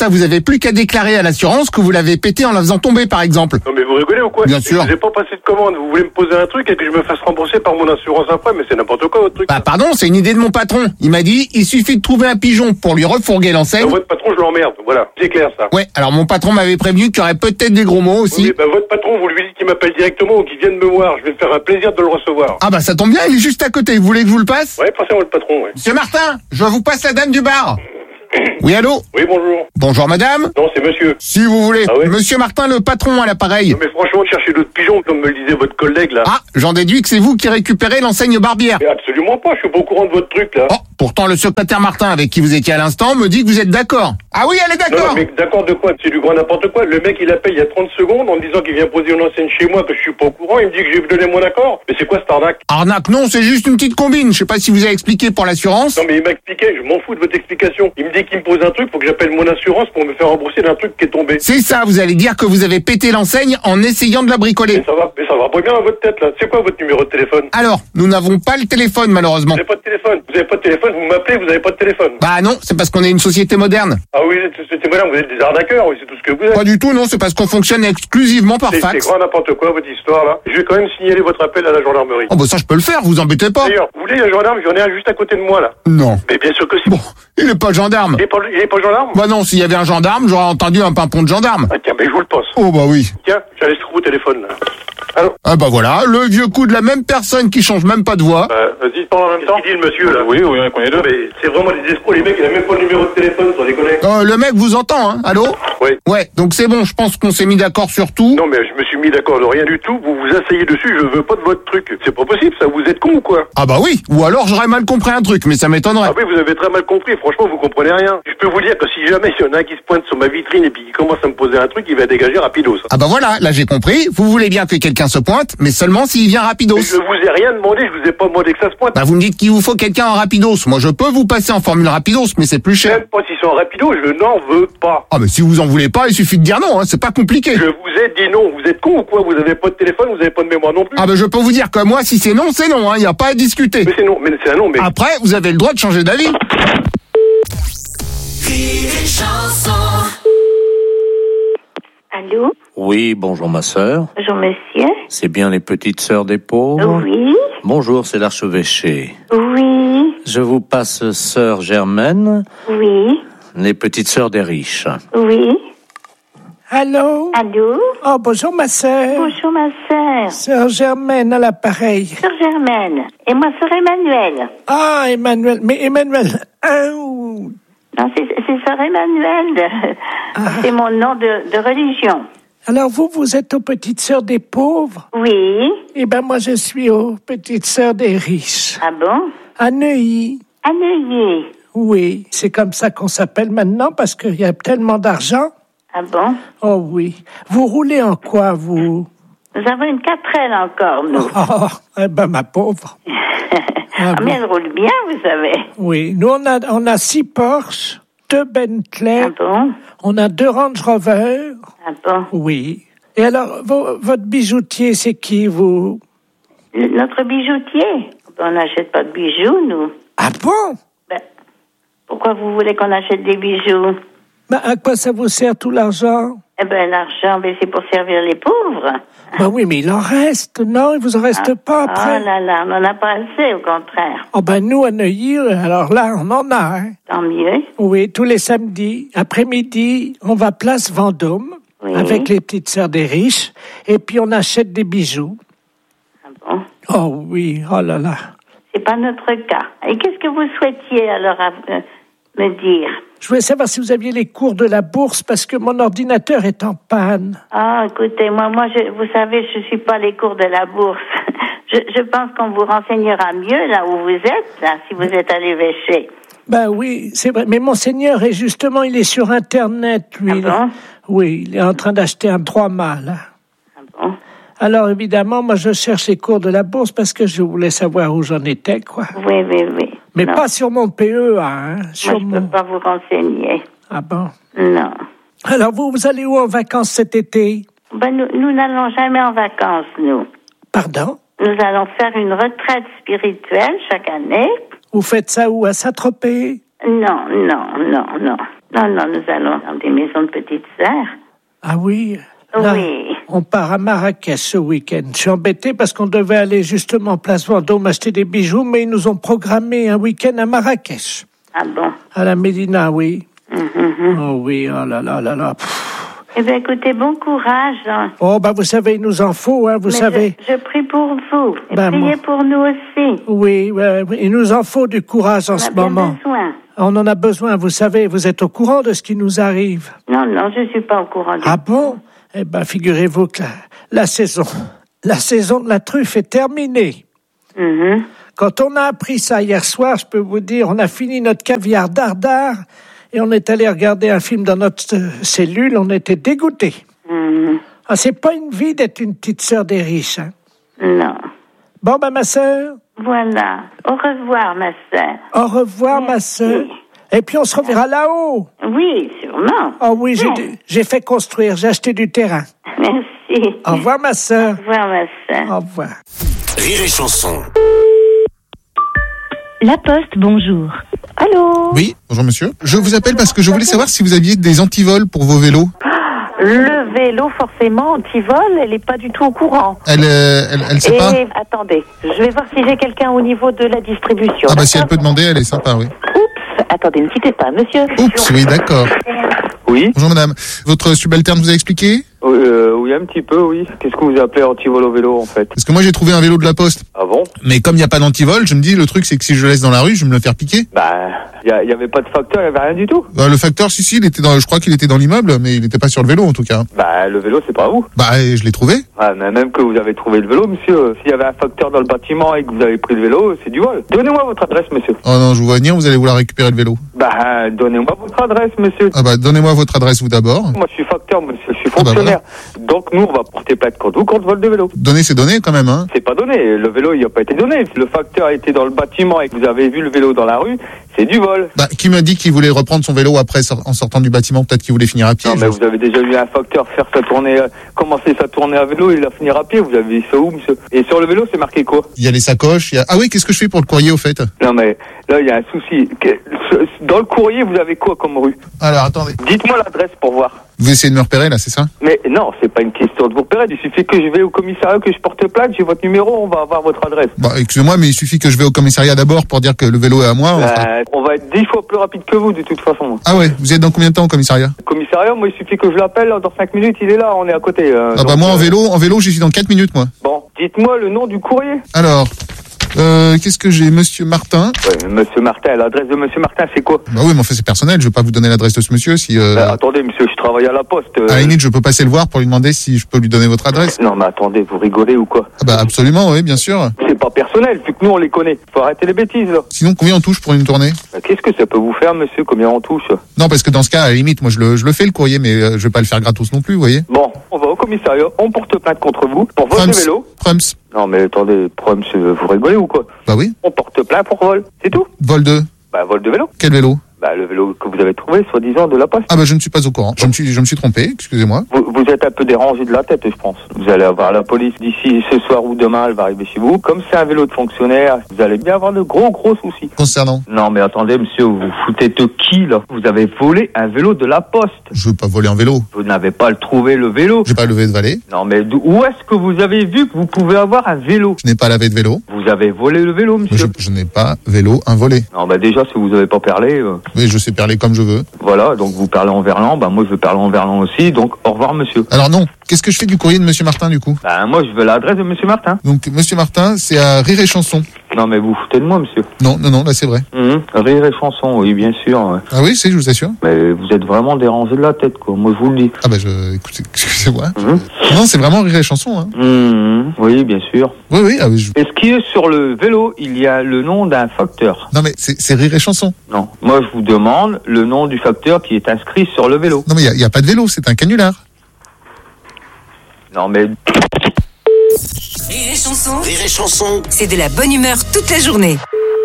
plus qu'à déclarer à l'assurance que vous l'avez pété en la faisant tomber, par exemple. Non mais vous rigolez ou quoi? Bien sûr. Je n'ai pas passé de commande. Vous voulez me poser un truc et que je me fasse rembourser par mon assurance après, mais c'est n'importe quoi votre truc. Bah pardon, c'est une idée de mon patron. Il m'a dit, il suffit de trouver un pigeon pour lui refourguer l'enseigne. Non, votre patron, je l'emmerde. Voilà, c'est clair ça. Ouais, alors mon patron m'avait prévenu qu'il y aurait peut-être des gros mots aussi. Oui, bah votre patron, vous lui dites qu'il m'appelle directement ou qu'il vienne me voir. Je vais me faire un plaisir de le recevoir. Ah bah ça tombe bien, il est juste à côté. Vous voulez que je vous le passe? Ouais, passez-moi le patron, ouais. Monsieur Martin, je vous passe la dame du bar. Oui, allô? Oui, bonjour. Bonjour, madame? Non, c'est monsieur. Si vous voulez. Ah ouais? Monsieur Martin, le patron à l'appareil. Non, mais franchement, cherchez d'autres pigeons, comme me le disait votre collègue, là. Ah, j'en déduis que c'est vous qui récupérez l'enseigne Barbière. Mais absolument pas, je suis pas au courant de votre truc, là. Oh, pourtant, le secrétaire Martin, avec qui vous étiez à l'instant, me dit que vous êtes d'accord. Ah oui, elle est Non, d'accord. mais d'accord de quoi? C'est du grand n'importe quoi. Le mec, il appelle il y a trente secondes en me disant qu'il vient poser une enseigne chez moi, que je suis pas au courant. Il me dit que j'ai donné mon accord. Mais c'est quoi cette arnaque? Arnaque, non, c'est juste une petite combine. Je sais pas si vous avez expliqué pour l'assurance. Non, mais il m'a expliqué, je m'en fous de votre explication. Il me dit qu'il me pose un truc, faut que j'appelle mon assurance pour me faire rembourser d'un truc qui est tombé. C'est ça, vous allez dire que vous avez pété l'enseigne en essayant de la bricoler. Mais ça va, mais ça va pas bien à votre tête, là. C'est quoi votre numéro de téléphone? Alors, nous n'avons pas le téléphone, malheureusement. Vous avez pas de téléphone. Vous avez pas de téléphone, vous m'appelez, vous avez pas de téléphone. Bah non, c'est parce qu'on est une société moderne. Ah oui, c'était moderne, vous êtes des arnaqueurs, oui, c'est tout ce que vous êtes. Pas du tout, non, c'est parce qu'on fonctionne exclusivement par C'est c'est fax. grand n'importe quoi, votre histoire, là. Je vais quand même signaler votre appel à la gendarmerie. Oh bah ça je peux le faire, vous embêtez pas. D'ailleurs, vous voulez un gendarme? J'en ai un juste à côté de moi, là. Non. Mais bien sûr que si. Bon, il est pas gendarme. Il est pas, il est pas gendarme? Bah non, s'il y avait un gendarme, j'aurais entendu un pimpon de gendarme. Ah tiens, ben je vous le passe. Oh bah oui. Tiens, j'allais se trouver au téléphone, là. Allô? Ah bah voilà, le vieux coup de la même personne qui change même pas de voix. Bah, vas-y, parle en même temps. Qu'est-ce qu'il dit, le monsieur, là? Oui, oui, on connaît deux. Mais c'est vraiment des escrocs, les mecs, il a même pas le numéro de téléphone, sans déconner. Euh, le mec vous entend, hein? Allô? Oui. Ouais, donc c'est bon, je pense qu'on s'est mis d'accord sur tout. Non, mais je me suis mis d'accord de rien du tout. Vous vous asseyez dessus, je veux pas de votre truc. C'est pas possible, ça. Vous êtes con ou quoi? Ah bah oui, ou alors j'aurais mal compris un truc, mais ça m'étonnerait. Ah oui, vous avez très mal compris. Franchement, vous comprenez rien. Je peux vous dire que si jamais il y en a un qui se pointe sur ma vitrine et puis qui commence à me poser un truc, il va dégager rapidos. Ah bah voilà, là j'ai compris. Vous voulez bien que quelqu'un se pointe, mais seulement s'il vient rapidos. Mais je vous ai rien demandé, je vous ai pas demandé que ça se pointe. Bah vous me dites qu'il vous faut quelqu'un en rapidos. Moi je peux vous passer en formule rapidos, mais c'est plus cher. Même pas s'ils sont rapidos, je n'en veux pas. Ah mais si vous en voulez pas, il suffit de dire non, hein, c'est pas compliqué. Je vous ai dit non. Vous êtes con ou quoi? Vous avez pas de téléphone, vous avez pas de mémoire non plus. Ah bah je peux vous dire que moi si c'est non, c'est non, hein, y a pas à discuter. Mais c'est non, mais c'est un non, mais... Après, vous avez le droit de changer d'avis. Allô? Oui, bonjour ma sœur. Bonjour, monsieur. C'est bien les petites sœurs des pauvres? Oui. Bonjour, c'est l'archevêché. Oui. Je vous passe sœur Germaine, Oui. les petites sœurs des riches. Oui. Allô? Allô? Oh, bonjour ma sœur. Bonjour, ma sœur. Sœur Germaine à l'appareil. Sœur Germaine. Et moi, sœur Emmanuel. Ah, Emmanuel. Mais Emmanuel, un ou... Non, c'est c'est sœur Emmanuel. C'est mon nom de, de religion. Alors vous, vous êtes aux petites sœurs des pauvres? Oui. Eh ben moi, je suis aux petites sœurs des riches. Ah bon? À Neuilly. À Neuilly. Oui, c'est comme ça qu'on s'appelle maintenant parce qu'il y a tellement d'argent. Ah bon? Oh oui. Vous roulez en quoi, vous? Nous avons une quatre L encore, nous. Oh, eh ben ma pauvre. Ah, mais elle roule bien, vous savez. Oui, nous on a on a six Porsche, deux Bentley. Ah bon? On a deux Range Rover. Ah bon? Oui. Et alors, vo- votre bijoutier, c'est qui, vous? Notre bijoutier? On n'achète pas de bijoux, nous. Ah bon? Ben, pourquoi vous voulez qu'on achète des bijoux? Ben, à quoi ça vous sert tout l'argent? Eh ben, l'argent, ben, c'est pour servir les pauvres. Ben oui, mais il en reste, non? Il vous en reste ah, pas après? Oh là là, on n'en a pas assez, au contraire. Oh ben nous, à Neuilly, alors là, on en a, hein? Tant mieux. Oui, tous les samedis, après-midi, on va place Vendôme, oui. Avec les petites sœurs des riches, et puis on achète des bijoux. Ah bon? Oh oui, oh là là. C'est pas notre cas. Et qu'est-ce que vous souhaitiez, alors, à, euh, me dire? Je voulais savoir si vous aviez les cours de la bourse parce que mon ordinateur est en panne. Ah, écoutez, moi, moi, je, vous savez, je suis pas les cours de la bourse. je, je pense qu'on vous renseignera mieux là où vous êtes, là, si vous êtes à l'évêché. Ben oui, c'est vrai. Mais Monseigneur est justement, il est sur Internet, lui. Ah bon? Oui, il est en train d'acheter un trois mâles. Ah bon? Alors, évidemment, moi, je cherche les cours de la bourse parce que je voulais savoir où j'en étais, quoi. Oui, oui, oui. Mais non. pas sur mon P E A, hein. Sur moi, je mon... peux pas vous renseigner. Ah bon? Non. Alors, vous, vous allez où en vacances cet été? Ben, nous, nous n'allons jamais en vacances, nous. Pardon? Nous allons faire une retraite spirituelle chaque année. Vous faites ça où? À Saint-Tropez? Non, non, non, non. Non, non, nous allons dans des maisons de petites sœurs. Ah oui? Là, oui. On part à Marrakech ce week-end. Je suis embêté parce qu'on devait aller justement Place Vendôme acheter des bijoux, mais ils nous ont programmé un week-end à Marrakech. Ah bon? À la Médina, oui. Mm-hmm. Oh oui, oh là là là là. Pff. Eh bien, écoutez, bon courage. Hein. Oh, bah vous savez, il nous en faut, hein, vous Mais savez. Je, je prie pour vous. Et Ben, priez moi... pour nous aussi. Oui, ouais, oui, il nous en faut du courage en On ce a bien moment. besoin. On en a besoin, vous savez, vous êtes au courant de ce qui nous arrive. Non, non, je suis pas au courant du Ah tout. bon? Eh ben, figurez-vous que la, la saison, la saison de la truffe est terminée. Mm-hmm. Quand on a appris ça hier soir, je peux vous dire, on a fini notre caviar dardard et on est allé regarder un film dans notre euh, cellule, on était dégoûtés. Mm-hmm. Ah, c'est pas une vie d'être une petite sœur des riches, hein? Non. Bon, ben, ma sœur. Voilà. Au revoir, ma sœur. Au revoir, ma sœur. Et puis, on se reverra là-haut. Oui, sûrement. Oh oui, j'ai, Ouais. j'ai fait construire, j'ai acheté du terrain. Merci. Au revoir, ma sœur. Au revoir, ma sœur. Au revoir. Rire et chanson. La Poste, bonjour. Allô? Oui, bonjour monsieur. Je vous appelle parce que je voulais savoir si vous aviez des antivols pour vos vélos. Le vélo, forcément, anti-vol, elle n'est pas du tout au courant. Elle, euh, elle, elle sait Et pas. attendez, je vais voir si j'ai quelqu'un au niveau de la distribution. Ah bah si elle peut demander, elle est sympa, oui. Oups, attendez, ne quittez pas, monsieur. Oups, oui, d'accord. Oui. Bonjour madame. Votre subalterne vous a expliqué? Euh, oui, un petit peu, oui. Qu'est-ce que vous appelez antivol au vélo, en fait? Parce que moi j'ai trouvé un vélo de la Poste. Ah bon? Mais comme il n'y a pas d'antivol, je me dis le truc c'est que si je le laisse dans la rue, je vais me le faire piquer. Bah, il y, y avait pas de facteur, il y avait rien du tout. Bah, le facteur, si si, il était dans, je crois qu'il était dans l'immeuble, mais il n'était pas sur le vélo en tout cas. Bah, le vélo, c'est pas vous. Bah, je l'ai trouvé. Ah, mais même que vous avez trouvé le vélo, monsieur, s'il y avait un facteur dans le bâtiment et que vous avez pris le vélo, c'est du vol. Donnez-moi votre adresse, monsieur. Oh non, je vous vois venir, vous allez vouloir récupérer le vélo. Bah, donnez-moi votre adresse, monsieur. Ah bah, donnez-moi votre adresse vous d'abord. Moi, je suis facteur, monsieur, je suis Ah bah, fonctionnaire. Donc, nous, on va porter plainte contre vous contre vol de vélo. Donner c'est donner quand même, hein. C'est pas donné, le vélo, il a pas été donné. Si le facteur était dans le bâtiment et que vous avez vu le vélo dans la rue, c'est du vol. Bah, qui m'a dit qu'il voulait reprendre son vélo après en sortant du bâtiment? Peut-être qu'il voulait finir à pied. Non, mais vous avez déjà vu un facteur faire sa tournée, euh, commencer sa tournée à vélo et il a fini à pied. Vous avez vu ça où, monsieur? Et sur le vélo, c'est marqué quoi? Il y a les sacoches, il y a... Ah oui, qu'est-ce que je fais pour le courrier au fait? Non, mais là, il y a un souci. Que- Dans le courrier, vous avez quoi comme rue? Alors, attendez. Dites-moi l'adresse pour voir. Vous essayez de me repérer là, c'est ça? Mais non, c'est pas une question de vous repérer. Il suffit que je vais au commissariat, que je porte plainte, j'ai votre numéro, on va avoir votre adresse. Bah, excusez-moi, mais il suffit que je vais au commissariat d'abord pour dire que le vélo est à moi. enfin. Euh, on va être dix fois plus rapide que vous, de toute façon. Ah ouais, vous êtes dans combien de temps au commissariat? Le commissariat, moi, il suffit que je l'appelle, dans cinq minutes, il est là, on est à côté. euh, Ah bah donc, moi en euh, vélo, en vélo, j'y suis dans quatre minutes moi. Bon, dites-moi le nom du courrier. Alors, euh, qu'est-ce que j'ai, Monsieur Martin? Ouais, Monsieur Martin, l'adresse de Monsieur Martin, c'est quoi? Bah oui, mais enfin c'est personnel, je vais pas vous donner l'adresse de ce monsieur si... Euh... Euh, attendez, monsieur, je travaille à la poste. euh, À la limite, je peux passer le voir pour lui demander si je peux lui donner votre adresse. Non, mais attendez, vous rigolez ou quoi? Ah bah absolument, oui, bien sûr. C'est pas personnel, vu que nous, on les connaît. Faut arrêter les bêtises, là. Sinon, combien on touche pour une tournée? Euh, Qu'est-ce que ça peut vous faire, monsieur? Combien on touche? Non, parce que dans ce cas, à la limite, moi je le, je le fais le courrier, mais euh, je vais pas le faire gratos non plus, vous voyez. Bon, on va au commissariat, on porte plainte contre vous pour vol Prums. de vélo. Prums. Non, mais attendez, Prums, euh, vous rigolez ou quoi? Bah oui. On porte plainte pour vol, c'est tout? Vol de... Bah, vol de vélo. Quel vélo? Bah, le vélo que vous avez trouvé, soi-disant, de la poste. Ah bah je ne suis pas au courant. Je me suis, je me suis trompé, excusez-moi. Vous, vous êtes un peu dérangé de la tête, je pense. Vous allez avoir la police d'ici ce soir ou demain, elle va arriver chez vous. Comme c'est un vélo de fonctionnaire, vous allez bien avoir de gros, gros soucis. Concernant? Non, mais attendez, monsieur, vous vous foutez de qui, là? Vous avez volé un vélo de la poste. Je veux pas voler un vélo. Vous n'avez pas le trouvé, le vélo. J'ai pas levé de valet. Non, mais d'où- où est-ce que vous avez vu que vous pouvez avoir un vélo? Je n'ai pas lavé de vélo. Vous avez volé le vélo, monsieur. Je, je n'ai pas vélo, un volet. Non, bah déjà, si vous avez pas parlé, euh, Oui, je sais parler comme je veux. voilà, donc vous parlez en verlan, bah moi je veux parler en verlan aussi, donc au revoir, monsieur. Alors non, qu'est-ce que je fais du courrier de Monsieur Martin du coup? Bah moi je veux l'adresse de monsieur Martin. Donc Monsieur Martin, c'est à Rire et Chanson. Non, mais vous foutez de moi, monsieur. Non, non, non, là c'est vrai. Hum, Rire et chanson, oui, bien sûr. ouais. Ah oui, c'est, je vous assure. Mais vous êtes vraiment dérangé de la tête, quoi. Moi, je vous le dis. Ah bah je, écoutez, excusez-moi. Hum, Non, c'est vraiment Rire et Chanson. Hein. hum, oui, bien sûr. Oui, oui. Ah, oui je... Est-ce qu'il est sur le vélo, il y a le nom d'un facteur? Non mais c'est, c'est Rire et Chanson. Non. Moi, je vous demande le nom du facteur qui est inscrit sur le vélo. Non mais il y, y a pas de vélo, c'est un canular. Non, mais... Rire et chanson, Rire et chanson. c'est de la bonne humeur toute la journée.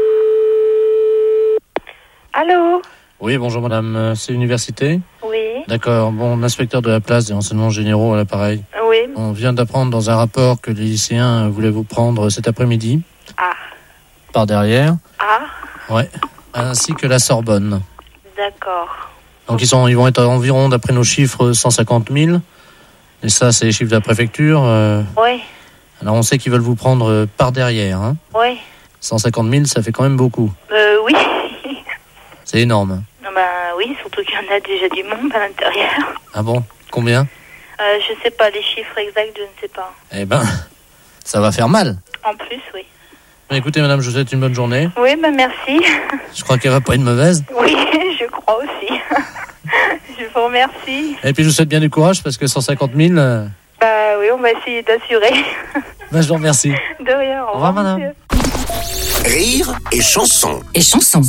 Allô? Oui, bonjour madame, Euh, c'est l'université? Oui. D'accord, bon, l'inspecteur de la place des renseignements généraux à l'appareil. Oui. On vient d'apprendre dans un rapport que les lycéens voulaient vous prendre cet après-midi. Ah. Par derrière. Ah. Ouais. ainsi que la Sorbonne. D'accord. Donc ils, sont, ils vont être environ, d'après nos chiffres, cent cinquante mille. Et ça, c'est les chiffres de la préfecture. Euh... Oui. Alors on sait qu'ils veulent vous prendre euh, par derrière. Hein. Oui. cent cinquante mille, ça fait quand même beaucoup. Euh, oui. C'est énorme. Non, bah oui, surtout qu'il y en a déjà du monde à l'intérieur. Ah bon? Combien? euh, Je sais pas, les chiffres exacts, je ne sais pas. Eh ben, ça va faire mal. En plus, oui. Écoutez, madame, je vous souhaite une bonne journée. Oui, bah merci. Je crois qu'elle va pas être mauvaise. Oui, je crois aussi. Je vous remercie. Et puis je vous souhaite bien du courage parce que cent cinquante mille... Euh... Bah oui, on va essayer d'assurer. Ben, je vous remercie. De rien, au revoir, au revoir madame. Monsieur. Rire et chanson. Et chanson.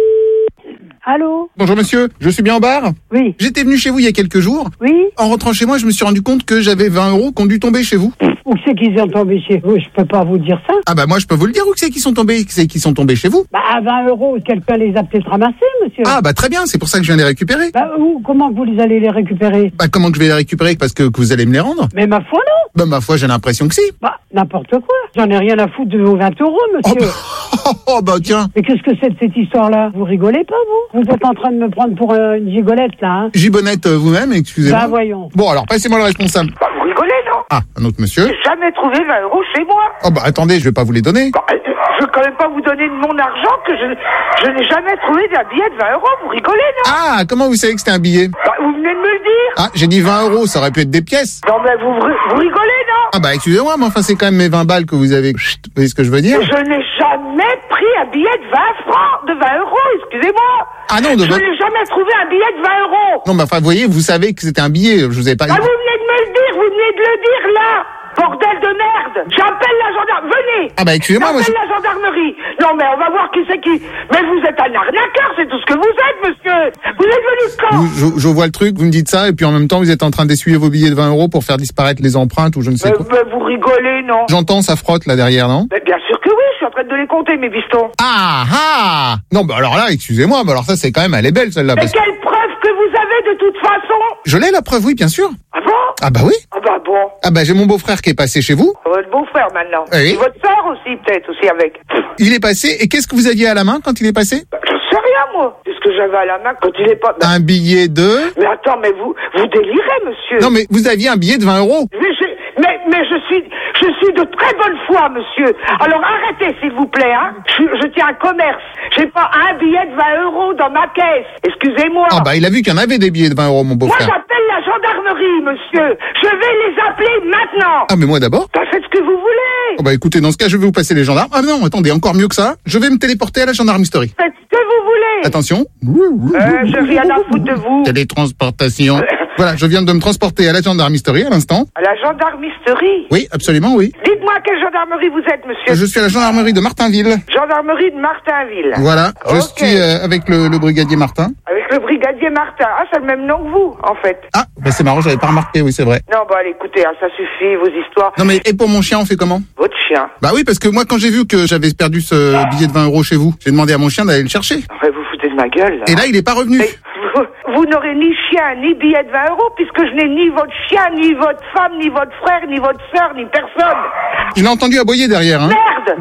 Allô? Bonjour monsieur, je suis bien au bar? Oui. J'étais venu chez vous il y a quelques jours. Oui. En rentrant chez moi, je me suis rendu compte que j'avais vingt euros qui ont dû tomber chez vous. Où c'est qu'ils ont tombé chez vous? Je peux pas vous dire ça. Ah bah moi je peux vous le dire où c'est qu'ils sont tombés, c'est qu'ils sont tombés chez vous. Bah à vingt euros, quelqu'un les a peut-être ramassés, monsieur. Ah bah très bien, c'est pour ça que je viens les récupérer. Bah où, comment vous les allez les récupérer? Bah comment que je vais les récupérer? Parce que, que vous allez me les rendre? Mais ma foi non. Bah ma foi j'ai l'impression que si. Bah n'importe quoi. J'en ai rien à foutre de vos vingt euros, monsieur. Oh bah, oh, bah tiens. Mais qu'est-ce que c'est de cette histoire-là? Vous rigolez pas, vous? Vous êtes en train de me prendre pour euh, une gigolette, là, hein? Gibonnette euh, vous-même, excusez-moi. Bah voyons. Bon alors passez-moi le responsable. Bah, vous rigolez, non? Ah, un autre monsieur. J'ai jamais trouvé vingt euros chez moi. Oh bah attendez, je vais pas vous les donner. Bah, je vais quand même pas vous donner de mon argent que je, je n'ai jamais trouvé d'un billet de vingt euros. Vous rigolez, non? Ah, comment vous savez que c'était un billet? Bah, vous venez de me le dire. Ah, j'ai dit vingt euros, ça aurait pu être des pièces. Non, mais vous, vous rigolez, non? Ah bah excusez-moi, mais enfin c'est quand même mes vingt balles que vous avez. Chut, vous voyez ce que je veux dire? Je n'ai jamais pris un billet de vingt francs, de vingt euros, excusez-moi. Ah non, de Je vingt... n'ai jamais trouvé un billet de vingt euros. Non, mais enfin, vous voyez, vous savez que c'était un billet, je vous ai pas dit. Ah, vous venez de me le dire, vous venez de le dire, là. Bordel de merde. J'appelle la gendarmerie. Venez. Ah bah excusez-moi, moi. J'appelle la gendarmerie. Non, mais on va voir qui c'est qui. Mais vous êtes un arnaqueur, c'est tout ce que vous êtes, monsieur. Vous êtes venu quand? Vous, je, je vois le truc, vous me dites ça, et puis en même temps, vous êtes en train d'essuyer vos billets de vingt euros pour faire disparaître les empreintes ou je ne sais mais, quoi. mais vous rigolez, non? J'entends, ça frotte là derrière, non? Mais bien sûr que oui, je suis en train de les compter, mes pistons. Ah ah. Non, bah alors là, excusez-moi, mais alors ça c'est quand même, elle est belle celle-là. Mais Parce... quelle preuve que vous avez de toute façon? Je l'ai la preuve, oui, bien sûr. Ah bon? Ah bah oui. Ah bah bon. Ah bah j'ai mon beau-frère qui est passé chez vous. Votre beau-frère maintenant. Oui. Et votre soeur aussi, peut-être, aussi avec. Il est passé, et qu'est-ce que vous aviez à la main quand il est passé? Bah, je sais rien, moi. Qu'est-ce que j'avais à la main quand il est pas... Un billet de... Mais attends, mais vous, vous délirez, monsieur. Non mais vous aviez un billet de vingt euros. Mais je, mais, mais je suis, je suis de très bonne foi, monsieur. Alors arrêtez, s'il vous plaît, hein. Je, je tiens un commerce. J'ai pas un billet de vingt euros dans ma caisse. Excusez-moi. Ah bah il a vu qu'il y en avait des billets de vingt euros, mon Moi, beau-frère. j'appelle la gendarmerie, monsieur. Je vais les appeler maintenant. Ah mais moi d'abord. Bah, faites ce que vous voulez. Oh bah écoutez, dans ce cas, je vais vous passer les gendarmes. Ah non, attendez, encore mieux que ça. Je vais me téléporter à la gendarmerie. Faites ce que vous voulez. Attention. Euh, je viens à foutre de vous. Télétransportation. Voilà, je viens de me transporter à la gendarmerie à l'instant. À la gendarmerie? Oui, absolument, oui. Dites-moi à quelle gendarmerie vous êtes, monsieur. Je suis à la gendarmerie de Martinville. Gendarmerie de Martinville. Voilà, je Ok. suis euh, avec le, le brigadier Martin. Avec le brigadier Martin. Ah, c'est le même nom que vous, en fait. Ah, bah c'est marrant, j'avais pas remarqué, oui, c'est vrai. Non, bah, allez, écoutez, hein, ça suffit, vos histoires. Non mais, et pour mon chien, on fait comment? Votre chien. Bah oui, parce que moi, quand j'ai vu que j'avais perdu ce billet de vingt euros chez vous, j'ai demandé à mon chien d'aller le chercher. Ouais, vous foutez de ma gueule, là. Et là, il est pas revenu. Mais vous, vous n'aurez ni chien, ni billet de vingt euros, puisque je n'ai ni votre chien, ni votre femme, ni votre frère, ni votre sœur, ni personne. Je l'ai entendu aboyer derrière, hein. Merde!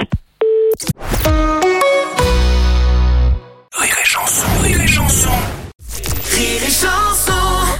Rire et chanson, rire et chanson. Rire et chanson.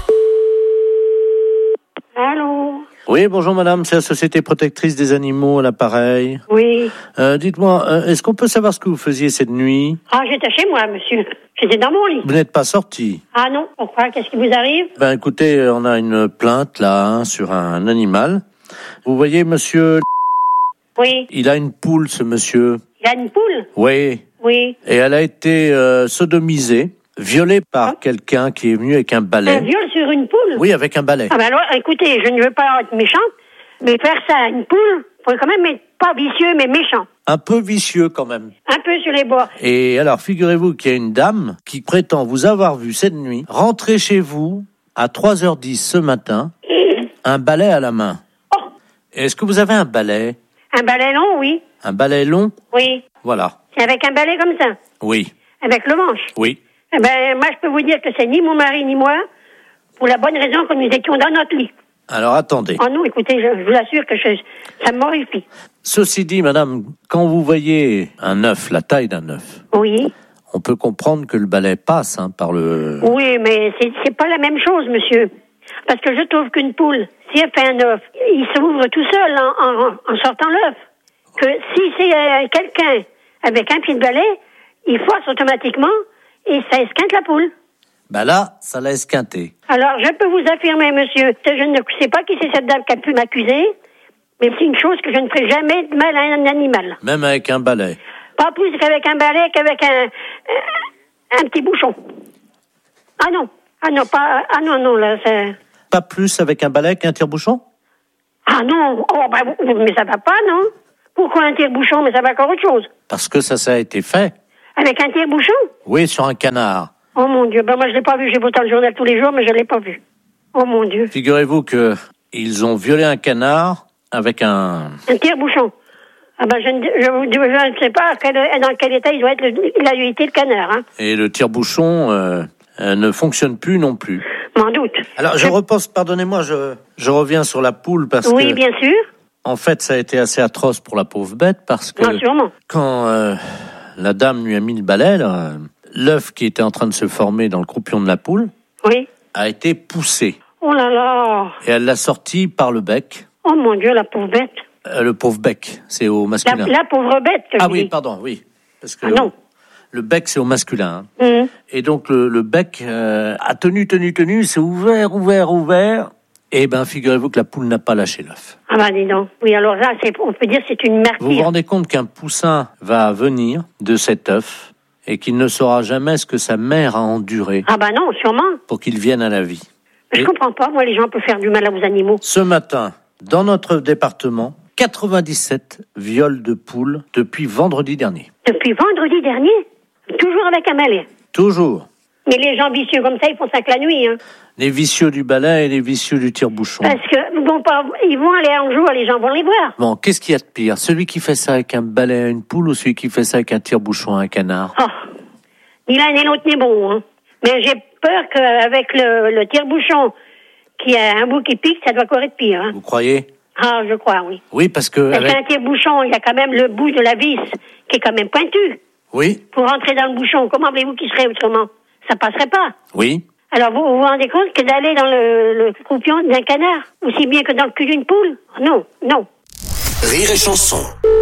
Allô? Oui, bonjour madame, c'est la Société Protectrice des Animaux à l'appareil. Oui. Euh, dites-moi, euh, est-ce qu'on peut savoir ce que vous faisiez cette nuit? Ah, j'étais chez moi, monsieur. J'étais dans mon lit. Vous n'êtes pas sorti? Ah non, pourquoi? Qu'est-ce qui vous arrive? Ben écoutez, on a une plainte là hein, sur un animal. Vous voyez monsieur, Oui. il a une poule ce monsieur. Il y a une poule? Oui. Oui. Et elle a été euh, sodomisée, violée par Ah. quelqu'un qui est venu avec un Un balai. viol sur une poule? Oui, avec un balai. Ah ben alors, écoutez, je ne veux pas être méchante, mais faire ça à une poule, faut quand même être pas vicieux, mais méchant. Un peu vicieux quand même. Un peu sur les bords. Et alors, figurez-vous qu'il y a une dame qui prétend vous avoir vu cette nuit rentrer chez vous à trois heures dix ce matin, un balai à la main. Oh. Est-ce que vous avez un balai? Un balai long, oui. Un balai long? Oui. Voilà. C'est avec un balai comme ça. Oui. Avec le manche. Oui. Eh ben, moi, je peux vous dire que c'est ni mon mari ni moi, pour la bonne raison que nous étions dans notre lit. Alors, attendez. Oh non, écoutez, je, je vous assure que je, ça m'horrifie. Ceci dit, madame, quand vous voyez un œuf, la taille d'un œuf, Oui. on peut comprendre que le balai passe hein, par le... Oui, mais c'est, c'est pas la même chose, monsieur. Parce que je trouve qu'une poule, si elle fait un œuf, il s'ouvre tout seul en, en, en sortant l'œuf. Que si c'est euh, quelqu'un avec un pied de balai, il force automatiquement et ça esquinte la poule. Ben là, ça l'a esquinté. Alors, je peux vous affirmer, monsieur, que je ne sais pas qui c'est cette dame qui a pu m'accuser, mais c'est une chose que je ne ferai jamais de mal à un animal. Même avec un balai. Pas plus qu'avec un balai, qu'avec un, un, un petit bouchon. Ah non, ah non, pas, ah non, non, là, c'est... Pas plus avec un balai qu'un tire-bouchon? Ah non, oh, bah, mais ça va pas, non? Pourquoi un tire-bouchon? Mais ça va encore autre chose. Parce que ça, ça a été fait. Avec un tire-bouchon? Oui, sur un canard. Oh mon Dieu, ben moi je l'ai pas vu, j'ai beau dans le journal tous les jours, mais je l'ai pas vu. Oh mon Dieu. Figurez-vous que ils ont violé un canard avec un... Un tire-bouchon. Ah ben je ne, je, vous- je ne sais pas quel, dans quel état il doit être, le, il a été le canard, hein. Et le tire-bouchon euh, euh, ne fonctionne plus non plus. M'en doute. Alors, je repose, pardonnez-moi, je, je reviens sur la poule parce Oui, que... bien sûr. En fait, ça a été assez atroce pour la pauvre bête parce que... Non, sûrement. Quand euh, la dame lui a mis le balai, là, l'œuf qui était en train de se former dans le croupion de la poule Oui. a été poussé. Oh là là. Et elle l'a sorti par le bec. Oh mon Dieu, la pauvre bête. Euh, le pauvre bec, c'est au La, masculin. la pauvre bête, que ah je oui, dis. pardon, oui. Parce que Ah non. le bec, c'est au masculin. hein. Mhm. Et donc, le, le bec euh, a tenu, tenu, tenu, c'est ouvert, ouvert, ouvert. Et ben, figurez-vous que la poule n'a pas lâché l'œuf. Ah bah dis donc. Oui, alors là, c'est, on peut dire que c'est une Vous vous martyre. rendez compte qu'un poussin va venir de cet œuf et qu'il ne saura jamais ce que sa mère a enduré Ah bah non, sûrement. pour qu'il vienne à la vie. Je Et comprends pas, moi, les gens peuvent faire du mal aux animaux. ce matin, dans notre département, quatre-vingt-dix-sept viols de poules depuis vendredi dernier. Depuis vendredi dernier, toujours avec un balai. Toujours. Mais les gens vicieux comme ça, ils font ça que la nuit, hein. Les vicieux du balai et les vicieux du tire-bouchon. Parce que, ils vont pas, ils vont aller en jour, les gens vont les voir. Bon, qu'est-ce qu'il y a de pire? Celui qui fait ça avec un balai à une poule ou celui qui fait ça avec un tire-bouchon à un canard? Oh. Ni l'un ni l'autre n'est bon, hein. Mais j'ai peur qu'avec le, le tire-bouchon, qui a un bout qui pique, ça doit encore être pire, hein. Vous croyez? Ah, je crois, oui. Oui, parce que... Parce avec- qu'un tire-bouchon, il y a quand même le bout de la vis, qui est quand même pointu. Oui, Pour rentrer dans le bouchon, comment voulez-vous qu'il serait autrement? Ça passerait pas. oui. Alors, vous vous vous rendez compte que d'aller dans le, le croupion d'un canard, aussi bien que dans le cul d'une poule? Non, non. Rire et chanson.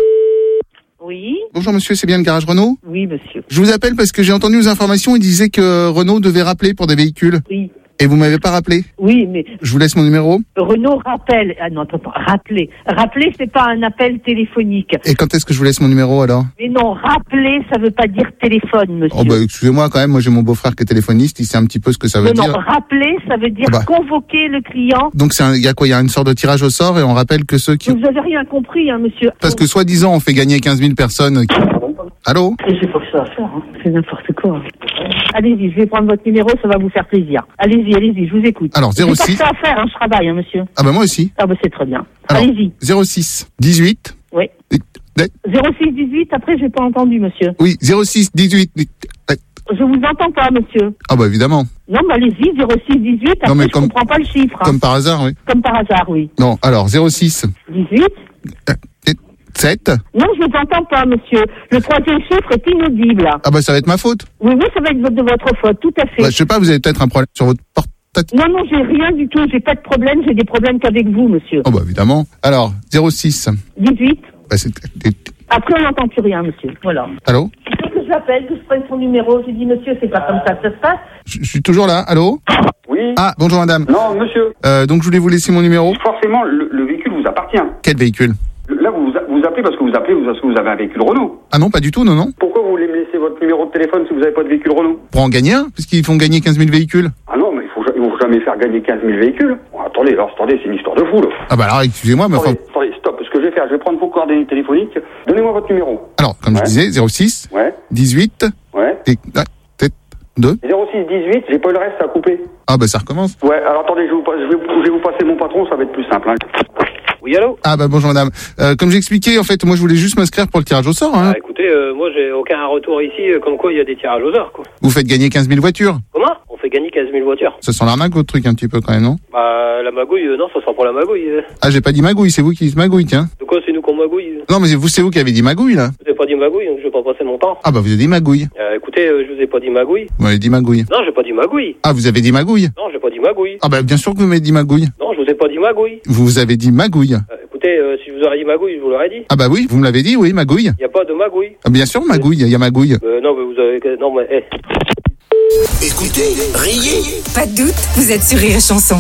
Oui. Bonjour monsieur, c'est bien le garage Renault? Oui, monsieur. Je vous appelle parce que j'ai entendu aux informations, il disait que Renault devait rappeler pour des véhicules. Oui. Et vous m'avez pas rappelé. Oui, mais Je vous laisse mon numéro. Renault rappelle. Ah non, attends, rappeler. Rappeler, c'est pas un appel téléphonique. Et quand est-ce que je vous laisse mon numéro alors? Mais non, rappeler, ça veut pas dire téléphone, monsieur. Oh bah excusez-moi quand même, moi j'ai mon beau-frère qui est téléphoniste, il sait un petit peu ce que ça veut non, dire. non, rappeler, ça veut dire Ah bah. convoquer le client. Donc c'est un- il y a quoi? Il y a une sorte de tirage au sort et on rappelle que ceux qui... Vous avez rien compris, hein, monsieur. Parce que soi-disant on fait gagner quinze mille personnes. qui- Allô? C'est pas que ça à faire, hein. C'est n'importe quoi. Allez-y, je vais prendre votre numéro, ça va vous faire plaisir. Allez-y, allez-y, je vous écoute. Alors, zéro J'ai six. pas que ça à faire, hein, je travaille, hein, monsieur. Ah bah moi aussi. Ah bah c'est très bien. Alors, Allez-y. zéro six dix-huit. Oui. zéro six dix-huit, après j'ai pas entendu, monsieur. Oui, zéro six dix-huit. Je vous entends pas, monsieur. Ah bah évidemment. Non, mais allez-y, zéro six dix-huit, après Non, mais je comme- comprends pas le chiffre. hein. Comme par hasard, oui. Comme par hasard, oui. Non, alors zéro six dix-huit. sept. Non, je vous entends pas, monsieur. Le troisième chiffre est inaudible. Ah bah ça va être ma faute. Oui, oui, ça va être de votre faute, tout à fait. Bah, je sais pas, vous avez peut-être un problème sur votre portable. Non, non, j'ai rien du tout. J'ai pas de problème. J'ai des problèmes qu'avec vous, monsieur. Oh bah évidemment. Alors, zéro six. dix-huit. Bah, c'est... Après, on n'entend plus rien, monsieur. Voilà. Allô? Il faut que je l'appelle, que je prenne son numéro. J'ai dit, monsieur, c'est pas comme ça que ça se passe. Je je suis toujours là. Allô? Oui. Ah, bonjour madame. Non, monsieur. Euh, donc je voulais vous laisser mon numéro. Forcément, le, le véhicule vous appartient. Quel véhicule? Là, vous vous appelez parce que vous appelez parce que vous avez un véhicule Renault. Ah non, pas du tout, non, non. Pourquoi vous voulez me laisser votre numéro de téléphone si vous n'avez pas de véhicule Renault? Pour en gagner un, puisqu'ils font gagner quinze mille véhicules. Ah non, mais il faut, ils vont jamais faire gagner quinze mille véhicules. Bon, attendez, alors, attendez, c'est une histoire de fou, là. Ah bah alors, excusez-moi, mais enfin... Attendez, attendez, stop. Ce que je vais faire, je vais prendre vos coordonnées téléphoniques. Donnez-moi votre numéro. Alors, comme je disais, zéro six Ouais. dix-huit Ouais. et... ah, peut-être deux. zéro six dix-huit, j'ai pas eu le reste, ça a coupé. Ah bah ça recommence. Ouais, alors attendez, je, vous, passe- je, vais, je vais vous passer mon patron, ça va être plus simple. Hein. Oui, allô? Ah bah bonjour madame. Euh, comme j'expliquais, en fait, moi je voulais juste m'inscrire pour le tirage au sort. Hein. Ah, écoutez, euh, moi j'ai aucun retour ici, euh, comme quoi il y a des tirages aux heures, quoi. Vous faites gagner quinze mille voitures. Comment? On fait gagner quinze mille voitures. Ça sent l'arnaque votre truc un petit peu quand même, non? Bah, la magouille, euh, non, ça sent pas la magouille. euh. Ah j'ai pas dit magouille, c'est vous qui dites magouille, tiens. De quoi c'est nous qu'on magouille. Non, mais vous, c'est vous qui avez dit magouille, là. Je vous ai pas dit magouille, donc je vais pas passer mon temps. Ah bah, vous avez dit magouille. Euh, écoutez, euh, je vous ai pas dit magouille. Vous m'avez dit magouille. Non, j'ai pas dit magouille. Ah, vous avez dit magouille. Non, j'ai pas dit magouille. Ah bah, bien sûr que vous m'avez dit magouille. Non, je vous ai pas dit magouille. Vous avez dit magouille. Euh, écoutez, euh, si je vous aurais dit magouille, je vous l'aurais dit. Ah bah oui, vous me l'avez dit, oui, magouille. Y a pas de magouille. Ah, bien sûr, magouille, il y a magouille. Euh, non, mais vous avez... Non, mais... Eh. Écoutez, riez. Pas de doute, vous êtes sur Rire et Chanson.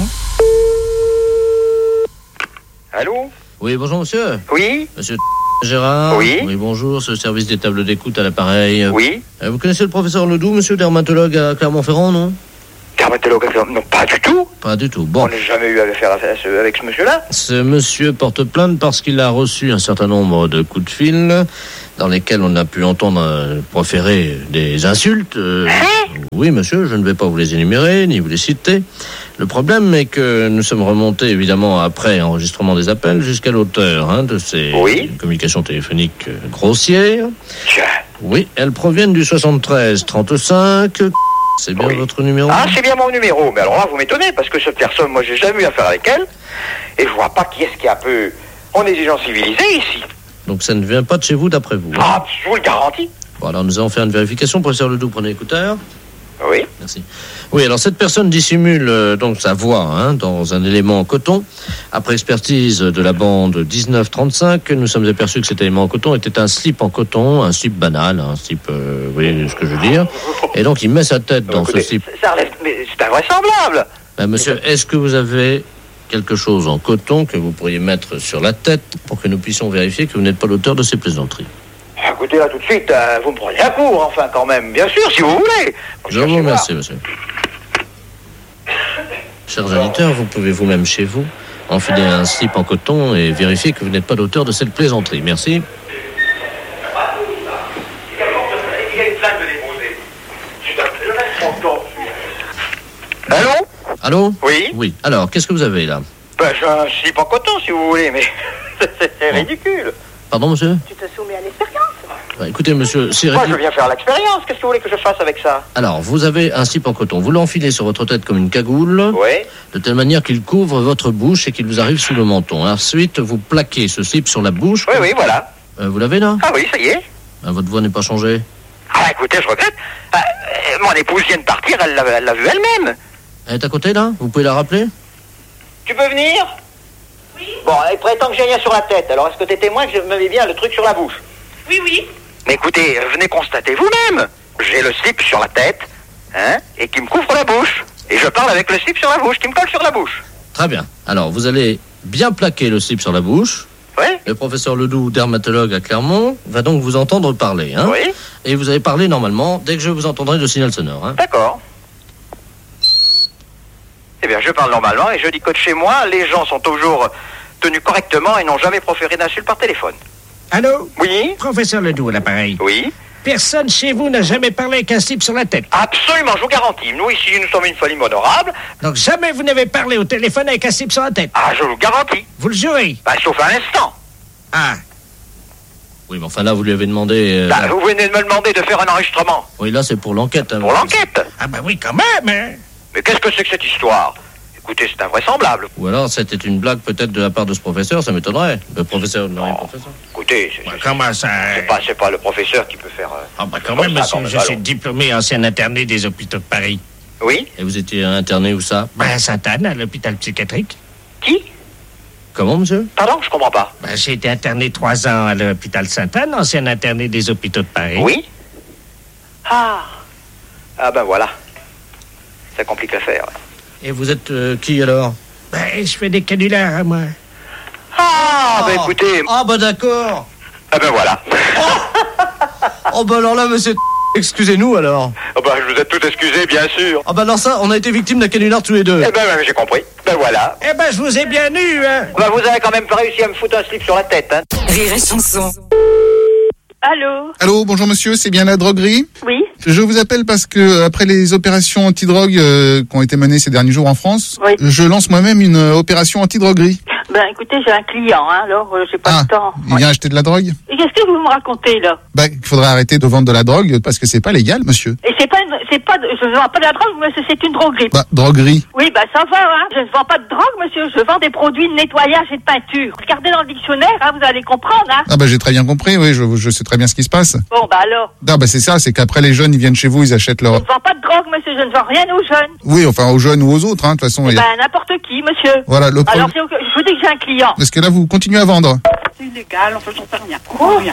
Allô? Oui, bonjour monsieur. Oui? Monsieur Gérard. Oui. Oui, bonjour, c'est le service des tables d'écoute à l'appareil. Oui. Euh, vous connaissez le professeur Ledoux, monsieur, dermatologue à Clermont-Ferrand, non? Dermatologue à Clermont? Non, pas du tout. Pas du tout, bon. On n'a jamais eu affaire à ce- avec ce monsieur-là. Ce monsieur porte plainte parce qu'il a reçu un certain nombre de coups de fil dans lesquels on a pu entendre euh, proférer des insultes. Euh, oui, monsieur, je ne vais pas vous les énumérer, ni vous les citer. Le problème est que nous sommes remontés, évidemment, après enregistrement des appels, jusqu'à l'auteur hein, de ces Oui. communications téléphoniques euh, grossières. Tiens. Oui, elles proviennent du soixante-treize trente-cinq. C'est bien votre numéro? Ah, c'est bien mon numéro. Mais alors là, vous m'étonnez, parce que cette personne, moi, j'ai jamais eu affaire avec elle. Et je vois pas qui est-ce qui est un peu... On est des gens civilisés, ici. Donc ça ne vient pas de chez vous, d'après vous? Ah, je vous le garantis. Bon, alors nous allons faire une vérification. Professeur Ledoux, prenez l'écouteur. Oui. Merci. Oui, alors cette personne dissimule euh, donc sa voix hein, dans un élément en coton. Après expertise de la bande dix-neuf trente-cinq, nous sommes aperçus que cet élément en coton était un slip en coton, un slip banal, un slip, euh, vous voyez ce que je veux dire. Et donc il met sa tête dans Écoutez, ce slip. Ça relève... Mais c'est invraisemblable. Ben, monsieur, est-ce que vous avez quelque chose en coton que vous pourriez mettre sur la tête pour que nous puissions vérifier que vous n'êtes pas l'auteur de ces plaisanteries? Écoutez, là, tout de suite, euh, vous me prenez à court, enfin, quand même. Bien sûr, si vous voulez. Je vous remercie, monsieur. Chers auditeurs, vous pouvez vous-même chez vous enfiler un slip en coton et vérifier que vous n'êtes pas l'auteur de cette plaisanterie. Merci. Allô? Allô? Oui. Oui. Alors, qu'est-ce que vous avez là? Ben, j'ai un slip en coton, si vous voulez, mais c'est c'est ridicule. Pardon, monsieur? Tu te soumets à l'expérience. Bah, écoutez, monsieur, c'est Moi, je ridicule. viens faire l'expérience. Qu'est-ce que vous voulez que je fasse avec ça? Alors, vous avez un slip en coton. Vous l'enfilez sur votre tête comme une cagoule. Oui. De telle manière qu'il couvre votre bouche et qu'il vous arrive sous le menton. Ensuite, vous plaquez ce slip sur la bouche. Oui, oui, voilà. Euh, vous l'avez là? Ah oui, ça y est. Ah, votre voix n'est pas changée. Ah, écoutez, je regrette. Ah, euh, mon épouse vient de partir, elle l'a elle l'a vu elle-même. Elle est à côté là? Vous pouvez la rappeler? Tu peux venir? Oui. Bon, elle prétend que j'ai rien sur la tête. Alors, est-ce que t'es témoin que je me mets bien le truc sur la bouche? Oui, oui. Mais écoutez, venez constater vous-même. J'ai le slip sur la tête, hein, et qui me couvre la bouche. Et je parle avec le slip sur la bouche, qui me colle sur la bouche. Très bien. Alors, vous allez bien plaquer le slip sur la bouche. Oui. Le professeur Ledoux, dermatologue à Clermont, va donc vous entendre parler. Hein. Oui. Et vous allez parler normalement dès que je vous entendrai le signal sonore. Hein. D'accord. Eh bien, je parle normalement et je dis que de chez moi, les gens sont toujours tenus correctement et n'ont jamais proféré d'insultes par téléphone. Allô? Oui. Professeur Ledoux à l'appareil. Oui. Personne chez vous n'a jamais parlé avec un slip sur la tête. Absolument, je vous garantis. Nous, ici, nous sommes une famille honorable. Donc jamais vous n'avez parlé au téléphone avec un slip sur la tête. Ah, je vous garantis. Vous le jurez? Bah, sauf un instant. Ah. Oui, mais enfin là, vous lui avez demandé... euh, Bah, vous venez de me demander de faire un enregistrement. Oui, là, c'est pour l'enquête. Hein, Pour l'enquête. Ah bah oui, quand même, hein. Mais qu'est-ce que c'est que cette histoire? Écoutez, c'est invraisemblable. Ou alors, c'était une blague peut-être de la part de ce professeur, ça m'étonnerait. Le professeur, non, Oh. professeur. Écoutez, c'est Bah, comment ça? c'est pas, c'est pas le professeur qui peut faire... euh, Ah bah quand comme même, ça, monsieur, quand même, je suis allons. diplômé ancien interné des hôpitaux de Paris. Oui. Et vous étiez interné où ça? Ben, à Sainte-Anne, à l'hôpital psychiatrique. Qui? Comment, monsieur? Pardon, je comprends pas. Ben, j'ai été interné trois ans à l'hôpital Sainte-Anne, ancien interné des hôpitaux de Paris. Oui. Ah. Ah ben voilà. Ça complique l'affaire. Et vous êtes euh, qui alors? Ben, je fais des canulars, moi. Ah, ben écoutez... Ah bah d'accord. Ah ben voilà. Oh bah alors là, monsieur... Excusez-nous alors. Ah ben, je vous ai tout excusé, bien sûr. Ah bah alors ça, on a été victime d'un canular tous les deux. Eh ben, ouais, j'ai compris. Ben voilà. Eh ben, je vous ai bien eu, hein. Ben, vous avez quand même pas réussi à me foutre un slip sur la tête, hein. Rire et Chanson. Allô? Allô, bonjour monsieur, c'est bien la droguerie? Oui. Je vous appelle parce que après les opérations antidrogue euh, qui ont été menées ces derniers jours en France, Oui. je lance moi-même une euh, opération antidroguerie. Ben écoutez, j'ai un client, hein, alors euh, j'ai pas Ah, le temps. il vient acheter de la drogue? Et qu'est-ce que vous me racontez là? Bah, il faudrait arrêter de vendre de la drogue parce que c'est pas légal, monsieur. Et c'est pas, une, c'est pas, de- je ne vends pas de la drogue, monsieur, c'est une droguerie. Bah, droguerie. Oui, bah ça va, hein. Je ne vends pas de drogue, monsieur, je vends des produits de nettoyage et de peinture. Regardez dans le dictionnaire, hein, vous allez comprendre, hein. Ah bah, j'ai très bien compris, oui, je, je sais très bien ce qui se passe. Bon, bah alors. Non, bah, c'est ça, c'est qu'après les jeunes, ils viennent chez vous, ils achètent leur... Je ne vends pas de drogue, monsieur, je ne vends rien aux jeunes. Oui, enfin, aux jeunes ou aux autres, hein, de toute façon. il y a- Ben n'importe qui, monsieur. Voilà, le Alors, problème- c'est- je vous dis que j'ai un client. Parce que là, vous continuez à vendre. C'est illégal, on peut j'en sais rien. rien.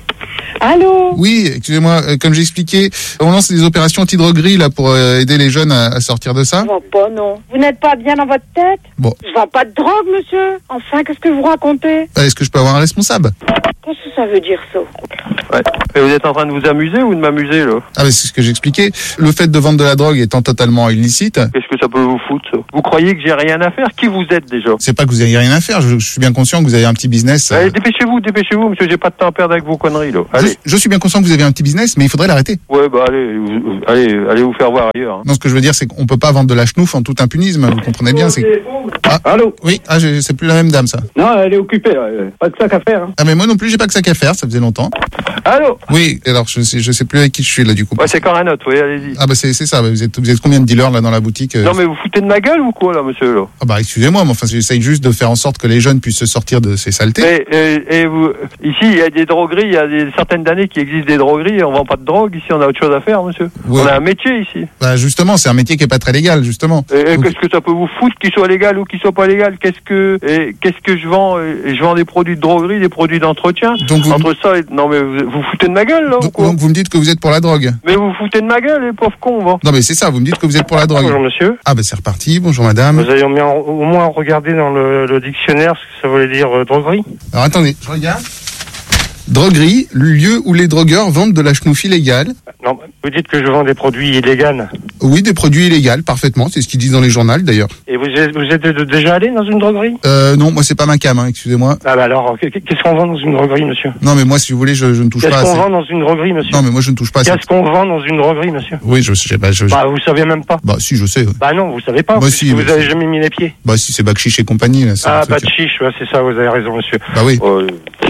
Allô? Oui, excusez-moi, euh, comme j'ai expliqué, on lance des opérations anti-droguerie, là, pour euh, aider les jeunes à, à sortir de ça. Je vends pas, non. Vous n'êtes pas bien dans votre tête? Bon. Je vends pas de drogue, monsieur. Enfin, qu'est-ce que vous racontez? Euh, Est-ce que je peux avoir un responsable? Qu'est-ce que ça veut dire, ça? Ouais. Et vous êtes en train de vous amuser ou de m'amuser, là? Ah, mais c'est ce que j'expliquais. Le fait de vendre de la drogue étant totalement illicite, Qu'est-ce que ça peut vous foutre, ça? Vous croyez que j'ai rien à faire? Qui vous êtes, déjà? c'est pas que vous ayez rien à faire. Je, je suis bien conscient que vous avez un petit business. euh, Allez, dépêchez-vous, dépêchez-vous, monsieur, j'ai pas de temps à perdre avec vos conneries, là. je, Allez. je suis bien conscient que vous avez un petit business, mais il faudrait l'arrêter. Ouais, bah, allez, vous- allez, allez vous faire voir ailleurs. hein. Non, ce que je veux dire, c'est qu'on peut pas vendre de la chenouf en tout impunisme. Vous comprenez bien, c'est que... Ah, allô? Oui, ah, j'ai- c'est plus la même dame, ça. Non, elle est occupée, là. euh, Pas de sac à faire. Hein. Ah, mais moi non plus, j'ai pas que ça qu'à faire, ça faisait longtemps. Allô? Oui, alors je sais, je sais plus avec qui je suis, là, du coup. Ouais, c'est quand un autre, oui, allez-y. Ah, bah, c'est c'est ça, vous êtes, vous êtes combien de dealers, là, dans la boutique euh Non, mais vous foutez de ma gueule ou quoi, là, monsieur, là? Ah, bah, excusez-moi, mais enfin, j'essaye juste de faire en sorte que les jeunes puissent se sortir de ces saletés. Et, et, et vous, ici, il y a des drogueries, il y a des certaines d'années qui existent des drogueries, et on vend pas de drogue, ici, on a autre chose à faire, monsieur. Ouais. On a un métier, ici. Bah, justement, c'est un métier qui est pas très légal, justement. Et, et qu'est-ce que ça peut vous foutre qu'il soit légal ou qu'il soit pas légal? Qu'est-ce que, et, qu'est-ce que je vends? Et je vends des produits de droguerie, des produits d'entretien. Donc vous- Entre ça et, non, mais vous, vous foutez de ma gueule, là, ou Donc, quoi? donc vous me dites que vous êtes pour la drogue. Mais vous foutez de ma gueule, les pauvres cons, va. Non, mais c'est ça, vous me dites que vous êtes pour la drogue. Bonjour monsieur. Ah, bah, c'est reparti, bonjour madame. Vous avez au moins, au moins regardé dans le, le dictionnaire ce que ça voulait dire euh, droguerie. Alors, attendez, je regarde. Droguerie, lieu où les drogueurs vendent de la chenouf illégale. Non, vous dites que je vends des produits illégaux. Oui, des produits illégaux, parfaitement, c'est ce qu'ils disent dans les journaux, d'ailleurs. Et vous êtes, vous êtes de- déjà allé dans une droguerie? Euh, non, moi, c'est pas ma cam, hein, excusez-moi. Ah bah alors, qu'est- qu'est-ce qu'on vend dans une droguerie, monsieur? Non, mais moi, si vous voulez, je, je ne touche Qu'est-ce pas à qu'on ces- vend dans une droguerie, monsieur? Non, mais moi, je ne touche pas à Qu'est-ce qu'on vend dans une droguerie, monsieur? Oui, je sais, bah, je, je- Bah, vous savez même pas. bah, si, je sais. ouais. Bah non, vous savez pas. Bah, parce si, que mais vous avez c'est- jamais mis les pieds. Bah, si, c'est Bakchiche et compagnie, là. c'est Ah, un truc- pas de chiche, ouais, c'est ça, vous avez raison, monsieur. Bah oui. Euh,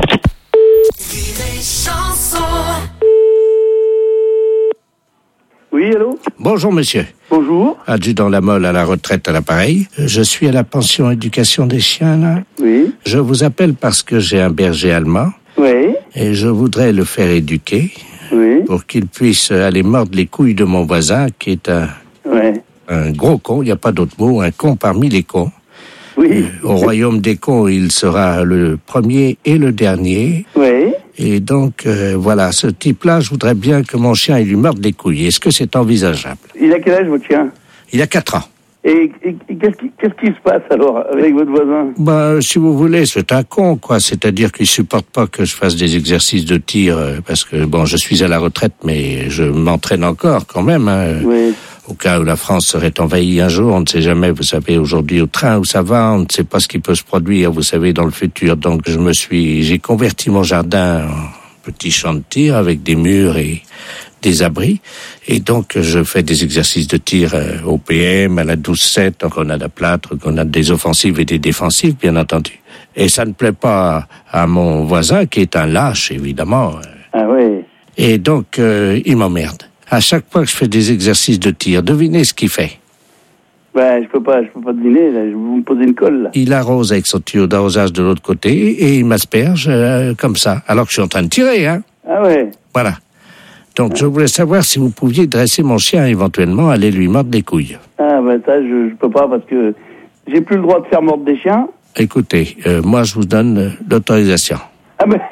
Oui, allô? Bonjour, monsieur. Bonjour. Adjudant Lamolle à la retraite à l'appareil. Je suis à la pension éducation des chiens, là. Oui. Je vous appelle parce que j'ai un berger allemand. Oui. Et je voudrais le faire éduquer. Oui. Pour qu'il puisse aller mordre les couilles de mon voisin, qui est un, Ouais. un gros con, il n'y a pas d'autre mot, un con parmi les cons. Oui. Au royaume des cons, il sera le premier et le dernier. Oui. Et donc, euh, voilà, ce type-là, je voudrais bien que mon chien il lui morde les couilles. Est-ce que c'est envisageable? Il a quel âge, votre chien? Il a quatre ans. Et, et- et qu'est-ce qui, qu'est-ce qui se passe, alors, avec votre voisin? Ben, si vous voulez, c'est un con, quoi. C'est-à-dire qu'il supporte pas que je fasse des exercices de tir, euh, parce que, bon, je suis à la retraite, mais je m'entraîne encore, quand même, hein. Oui. Au cas où la France serait envahie un jour, on ne sait jamais, vous savez, aujourd'hui au train où ça va, on ne sait pas ce qui peut se produire, vous savez, dans le futur. Donc, je me suis, j'ai converti mon jardin en petit champ de tir avec des murs et des abris. Et donc, je fais des exercices de tir euh, au P M, à la douze sept, en grenade à plâtre, grenade des offensives et des défensives, bien entendu. Et ça ne plaît pas à mon voisin, qui est un lâche, évidemment. Ah oui. Et donc, euh, il m'emmerde. À chaque fois que je fais des exercices de tir, devinez ce qu'il fait. Ben, je peux pas, je peux pas deviner, là. Je vous me posez une colle, là. Il arrose avec son tuyau d'arrosage de l'autre côté et il m'asperge euh, comme ça, alors que je suis en train de tirer, hein. Ah ouais. Voilà. Donc, je voulais savoir si vous pouviez dresser mon chien éventuellement, aller lui mordre les couilles. Ah ben, ça, je, je peux pas, parce que j'ai plus le droit de faire mordre des chiens. Écoutez, euh, moi, je vous donne euh, l'autorisation. Ah ben,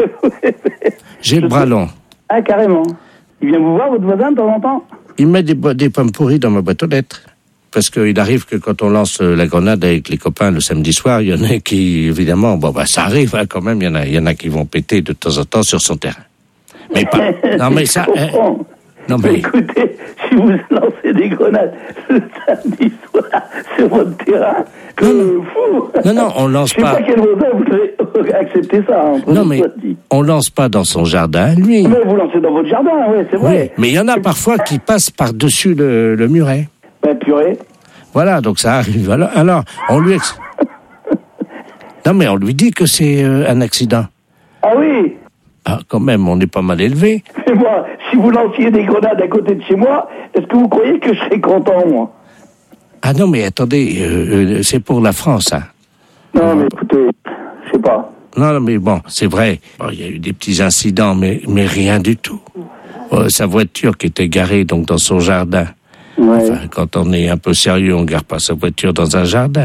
J'ai le bras long. ah, carrément. Il vient vous voir, votre voisin, de temps en temps? Il met des, bo- des pommes pourries dans ma boîte aux lettres. Parce qu'il arrive que quand on lance euh, la grenade avec les copains le samedi soir, il y en a qui, évidemment, bon, bah, ça arrive, hein, quand même, il y en a, il y en a qui vont péter de temps en temps sur son terrain. Mais pas, non, mais ça, Je comprends. non, mais, Écoutez, si vous lancez des grenades le samedi soir sur votre terrain, que fou. non, non, on lance Je sais pas. pas quel voisin vous avez accepté ça. Hein, Non, mais on lance pas dans son jardin, lui. Mais vous lancez dans votre jardin, ouais, c'est Oui, vrai. mais il y en a parfois qui passent par-dessus le, le muret. Ben, purée. Voilà, donc ça arrive. Alors, alors on lui... Ex... Non, mais on lui dit que c'est euh, un accident. Ah oui. Ah, quand même, on est pas mal élevé. Mais moi, si vous lanciez des grenades à côté de chez moi, est-ce que vous croyez que je serais content, moi? Ah non, mais attendez, euh, euh, c'est pour la France, hein. Non, mais écoutez, je sais pas. Non, mais bon, c'est vrai. Bon, il y a eu des petits incidents, mais, mais rien du tout. Euh, sa voiture qui était garée donc dans son jardin. Ouais. Enfin, quand on est un peu sérieux, on garde pas sa voiture dans un jardin.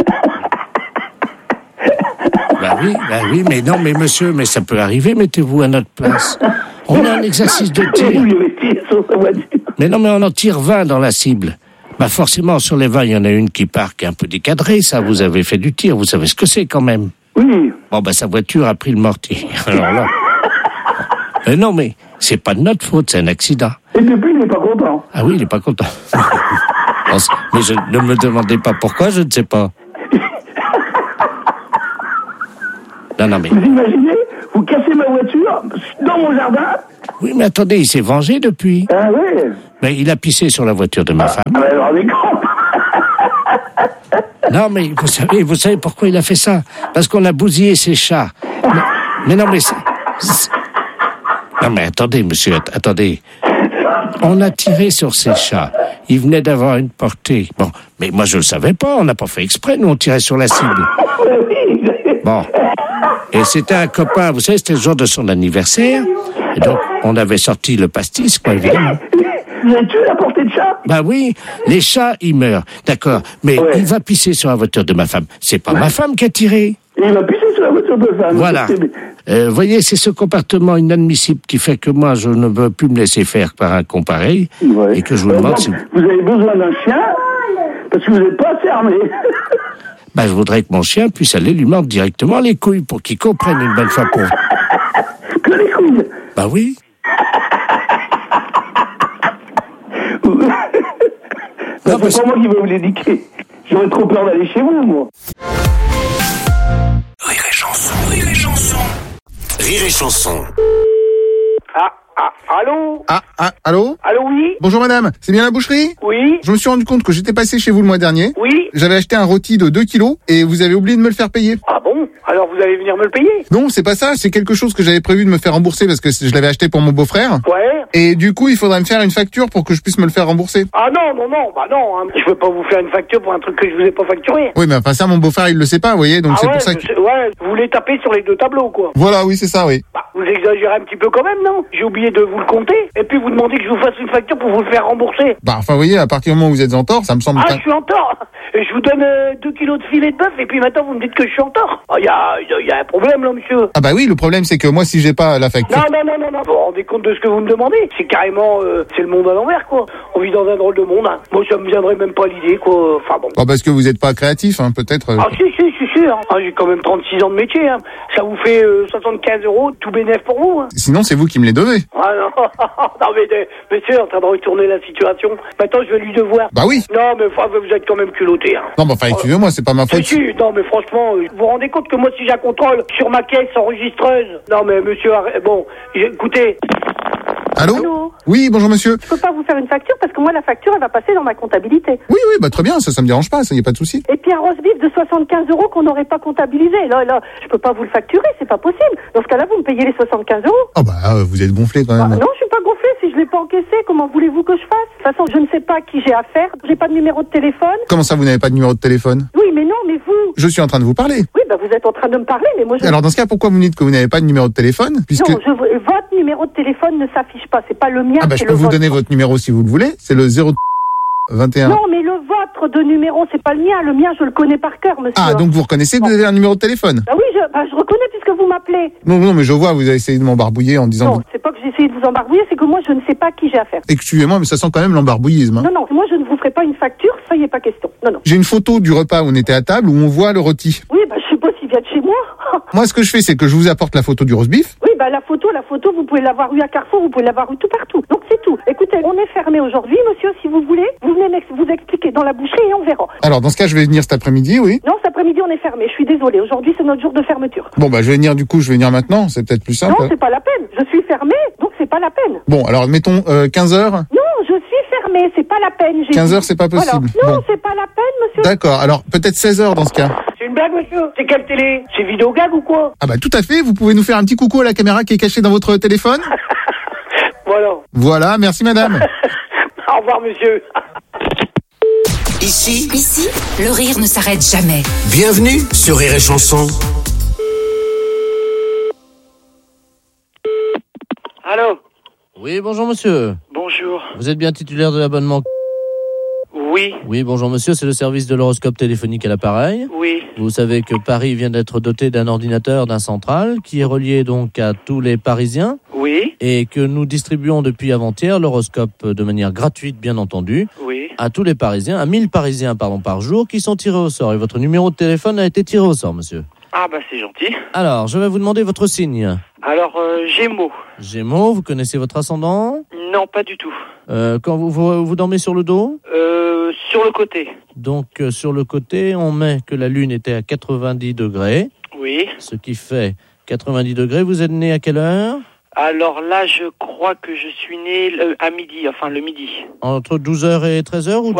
Bah oui, bah oui, mais non, mais monsieur, mais ça peut arriver, mettez-vous à notre place. On a un exercice de tir. Mais non, mais on en tire vingt dans la cible. Bah forcément, sur les vingt, il y en a une qui part, qui est un peu décadrée, ça, vous avez fait du tir, vous savez ce que c'est quand même. Oui. Bon, bah sa voiture a pris le mortier. Alors là... Euh, non, mais c'est pas de notre faute, c'est un accident. Et depuis, il n'est pas content. Ah oui, il est pas content. Mais je, ne me demandez pas pourquoi, je ne sais pas. Non, non, mais... Vous imaginez, vous cassez ma voiture dans mon jardin? Oui, mais attendez, il s'est vengé depuis. Ah oui. Mais il a pissé sur la voiture de ma femme. Ah, mais alors, on est con. Non, mais vous savez, vous savez pourquoi il a fait ça? Parce qu'on a bousillé ses chats. Mais, mais non, mais c'est, c'est... Non, mais attendez, monsieur, att- attendez. On a tiré sur ses chats. Il venait d'avoir une portée. Bon, mais moi, je le savais pas. On n'a pas fait exprès. Nous, on tirait sur la cible. Bon. Et c'était un copain. Vous savez, c'était le jour de son anniversaire. Et donc, on avait sorti le pastis, quoi, évidemment. Vous avez tué la portée de chat? Bah oui, les chats, ils meurent. D'accord. Mais ouais. Il va pisser sur la voiture de ma femme. C'est pas ouais. Ma femme qui a tiré. Et il va pisser sur la voiture de femme. Voilà. Vous euh, voyez, c'est ce comportement inadmissible qui fait que moi, je ne veux plus me laisser faire par un con pareil. Ouais. Et que je vous demande si... Vous avez besoin d'un chien parce que vous n'êtes pas assez armé. Bah, je voudrais que mon chien puisse aller lui mordre directement les couilles pour qu'il comprenne une bonne fois pour... Que les couilles? Bah oui. Non, c'est pas moi qui vais vous l'éduquer. J'aurais trop peur d'aller chez vous, moi. Rire et chanson, rire et chanson. Rire et chanson. Ah, ah, allô? Ah, ah, allô? Allô, oui? Bonjour madame, c'est bien la boucherie? Oui. Je me suis rendu compte que j'étais passé chez vous le mois dernier. Oui. J'avais acheté un rôti de deux kilos et vous avez oublié de me le faire payer. Ah bon? Alors vous allez venir me le payer? Non, c'est pas ça, c'est quelque chose que j'avais prévu de me faire rembourser parce que je l'avais acheté pour mon beau-frère. Ouais. Et du coup, il faudrait me faire une facture pour que je puisse me le faire rembourser. Ah non, non, non, bah non, hein. Je peux pas vous faire une facture pour un truc que je vous ai pas facturé. Oui, mais enfin ça, mon beau-frère, il le sait pas, vous voyez, donc ah c'est ouais, pour ça que... Ouais, vous voulez taper sur les deux tableaux, quoi. Voilà, oui, c'est ça, oui. Bah, vous exagérez un petit peu quand même, non? J'ai oublié de vous le compter, et puis vous demandez que je vous fasse une facture pour vous le faire rembourser. Bah, enfin, vous voyez, à partir du moment où vous êtes en tort, ça me semble... Ah, je suis en tort. Je vous donne euh, deux kilos de filet de bœuf, et puis maintenant vous me dites que je suis en tort. Il oh, y, a, y a un problème, là, monsieur. Ah bah oui, le problème, c'est que moi, si j'ai pas la facture... Non, non, non, non, non. Vous vous rendez compte de ce que vous me demandez? C'est carrément... Euh, c'est le monde à l'envers, quoi. On vit dans un drôle de monde, hein. Moi, ça me viendrait même pas à l'idée, quoi. Enfin, bon. Ah, parce que vous êtes pas créatif, hein, peut-être... Euh... Ah, si, si, si, si, hein. Ah, j'ai quand même trente-six ans de métier, hein. Ça vous fait euh, soixante-quinze euros, tout bénef pour vous, hein. Sinon, c'est vous qui me les devez. Ah, non, non, mais, de, monsieur, en train de retourner la situation. Maintenant, je vais lui devoir. Bah oui. Non, mais enfin, vous êtes quand même culotté, hein. Non, bah, enfin, excusez-moi, c'est pas ma faute. Si, si, non, mais franchement, vous vous rendez compte que moi, si j'ai un contrôle sur ma caisse enregistreuse... Non, mais monsieur, bon, écoutez... Allô? Allô? Oui, bonjour monsieur. Je peux pas vous faire une facture parce que moi la facture elle va passer dans ma comptabilité. Oui, oui, bah très bien, ça, ça me dérange pas, ça y a pas de souci. Et puis un roast beef de soixante-quinze euros qu'on n'aurait pas comptabilisé. Là, là, je peux pas vous le facturer, c'est pas possible. Dans ce cas-là, vous me payez les soixante-quinze euros. Oh bah, euh, vous êtes gonflé quand même. Ah, non, je suis pas gonflé. Si je l'ai pas encaissé, comment voulez-vous que je fasse? De toute façon, je ne sais pas qui j'ai affaire. J'ai pas de numéro de téléphone. Comment ça, vous n'avez pas de numéro de téléphone? Oui, mais non, mais vous. Je suis en train de vous parler. Oui, bah vous êtes en train de me parler, mais moi je... Alors dans ce cas, pourquoi vous me dites que vous n'avez pas de numéro de téléphone? Puisque... Non, je... votre numéro de téléphone ne s'affiche pas, c'est pas le mien. Ah bah je peux vous vôtre. donner votre numéro si vous le voulez, c'est le zéro vingt et un. Non, mais le vôtre de numéro, c'est pas le mien, le mien je le connais par cœur, monsieur. Ah, donc vous reconnaissez que vous avez un numéro de téléphone? Ah oui, je, bah, je reconnais puisque vous m'appelez. Non, non, mais je vois, vous avez essayé de m'embarbouiller en disant... Non, c'est pas que j'ai essayé de vous embarbouiller, c'est que moi je ne sais pas qui j'ai affaire. Excusez-moi, mais ça sent quand même l'embarbouillisme. Hein. Non, non, moi je ne vous ferai pas une facture, ça y est pas question. Non, non. J'ai une photo du repas où on était à table où on voit le rôti. Oui, bah je sais pas s'il vient de chez moi. Moi, ce que je fais, c'est que je vous apporte la photo du roast beef. Oui, bah la photo, la photo, vous pouvez l'avoir eu à Carrefour, vous pouvez l'avoir eu tout partout. Donc c'est tout. Écoutez, on est fermé aujourd'hui, monsieur, si vous voulez. Vous venez m'ex- vous expliquer dans la boucherie et on verra. Alors, dans ce cas, je vais venir cet après-midi, oui. Non, cet après-midi, on est fermé. Je suis désolée. Aujourd'hui, c'est notre jour de fermeture. Bon, bah, je vais venir, du coup, je vais venir maintenant. C'est peut-être plus simple. Non, c'est pas la peine. Je suis fermée, donc c'est pas la peine. Bon, alors, mettons euh, quinze heures. Non, je suis fermée, c'est pas la peine. J'ai quinze dit. heures, c'est pas possible. Voilà. Non, Bon. c'est pas la peine, monsieur. D'accord, alors, peut-être seize heures dans ce cas. C'est une blague, monsieur? C'est quelle télé? C'est Vidéogag ou quoi? Ah bah tout à fait, vous pouvez nous faire un petit coucou à la caméra qui est cachée dans votre téléphone. Voilà. Voilà, merci madame. Au revoir, monsieur. Ici, Ici, le rire ne s'arrête jamais. bienvenue sur Rire et Chanson. Allô? Oui, bonjour monsieur. Bonjour. Vous êtes bien titulaire de l'abonnement? Oui. Oui, bonjour monsieur, c'est le service de l'horoscope téléphonique à l'appareil. Oui. Vous savez que Paris vient d'être doté d'un ordinateur, d'un central, qui est relié donc à tous les Parisiens. Oui. Et que nous distribuons depuis avant-hier l'horoscope de manière gratuite, bien entendu. Oui. À tous les Parisiens, à mille Parisiens pardon, par jour, qui sont tirés au sort. Et votre numéro de téléphone a été tiré au sort, monsieur. Ah bah c'est gentil. Alors, je vais vous demander votre signe. Alors, euh, Gémeaux. Gémeaux, vous connaissez votre ascendant? Non, pas du tout. Euh, quand vous, vous, vous dormez sur le dos? Euh, sur le côté. Donc, euh, sur le côté, on met que la Lune était à quatre-vingt-dix degrés. Oui. Ce qui fait quatre-vingt-dix degrés. Vous êtes né à quelle heure? Alors là, je crois que je suis né le- à midi, enfin le midi. Entre douze heures et treize heures ou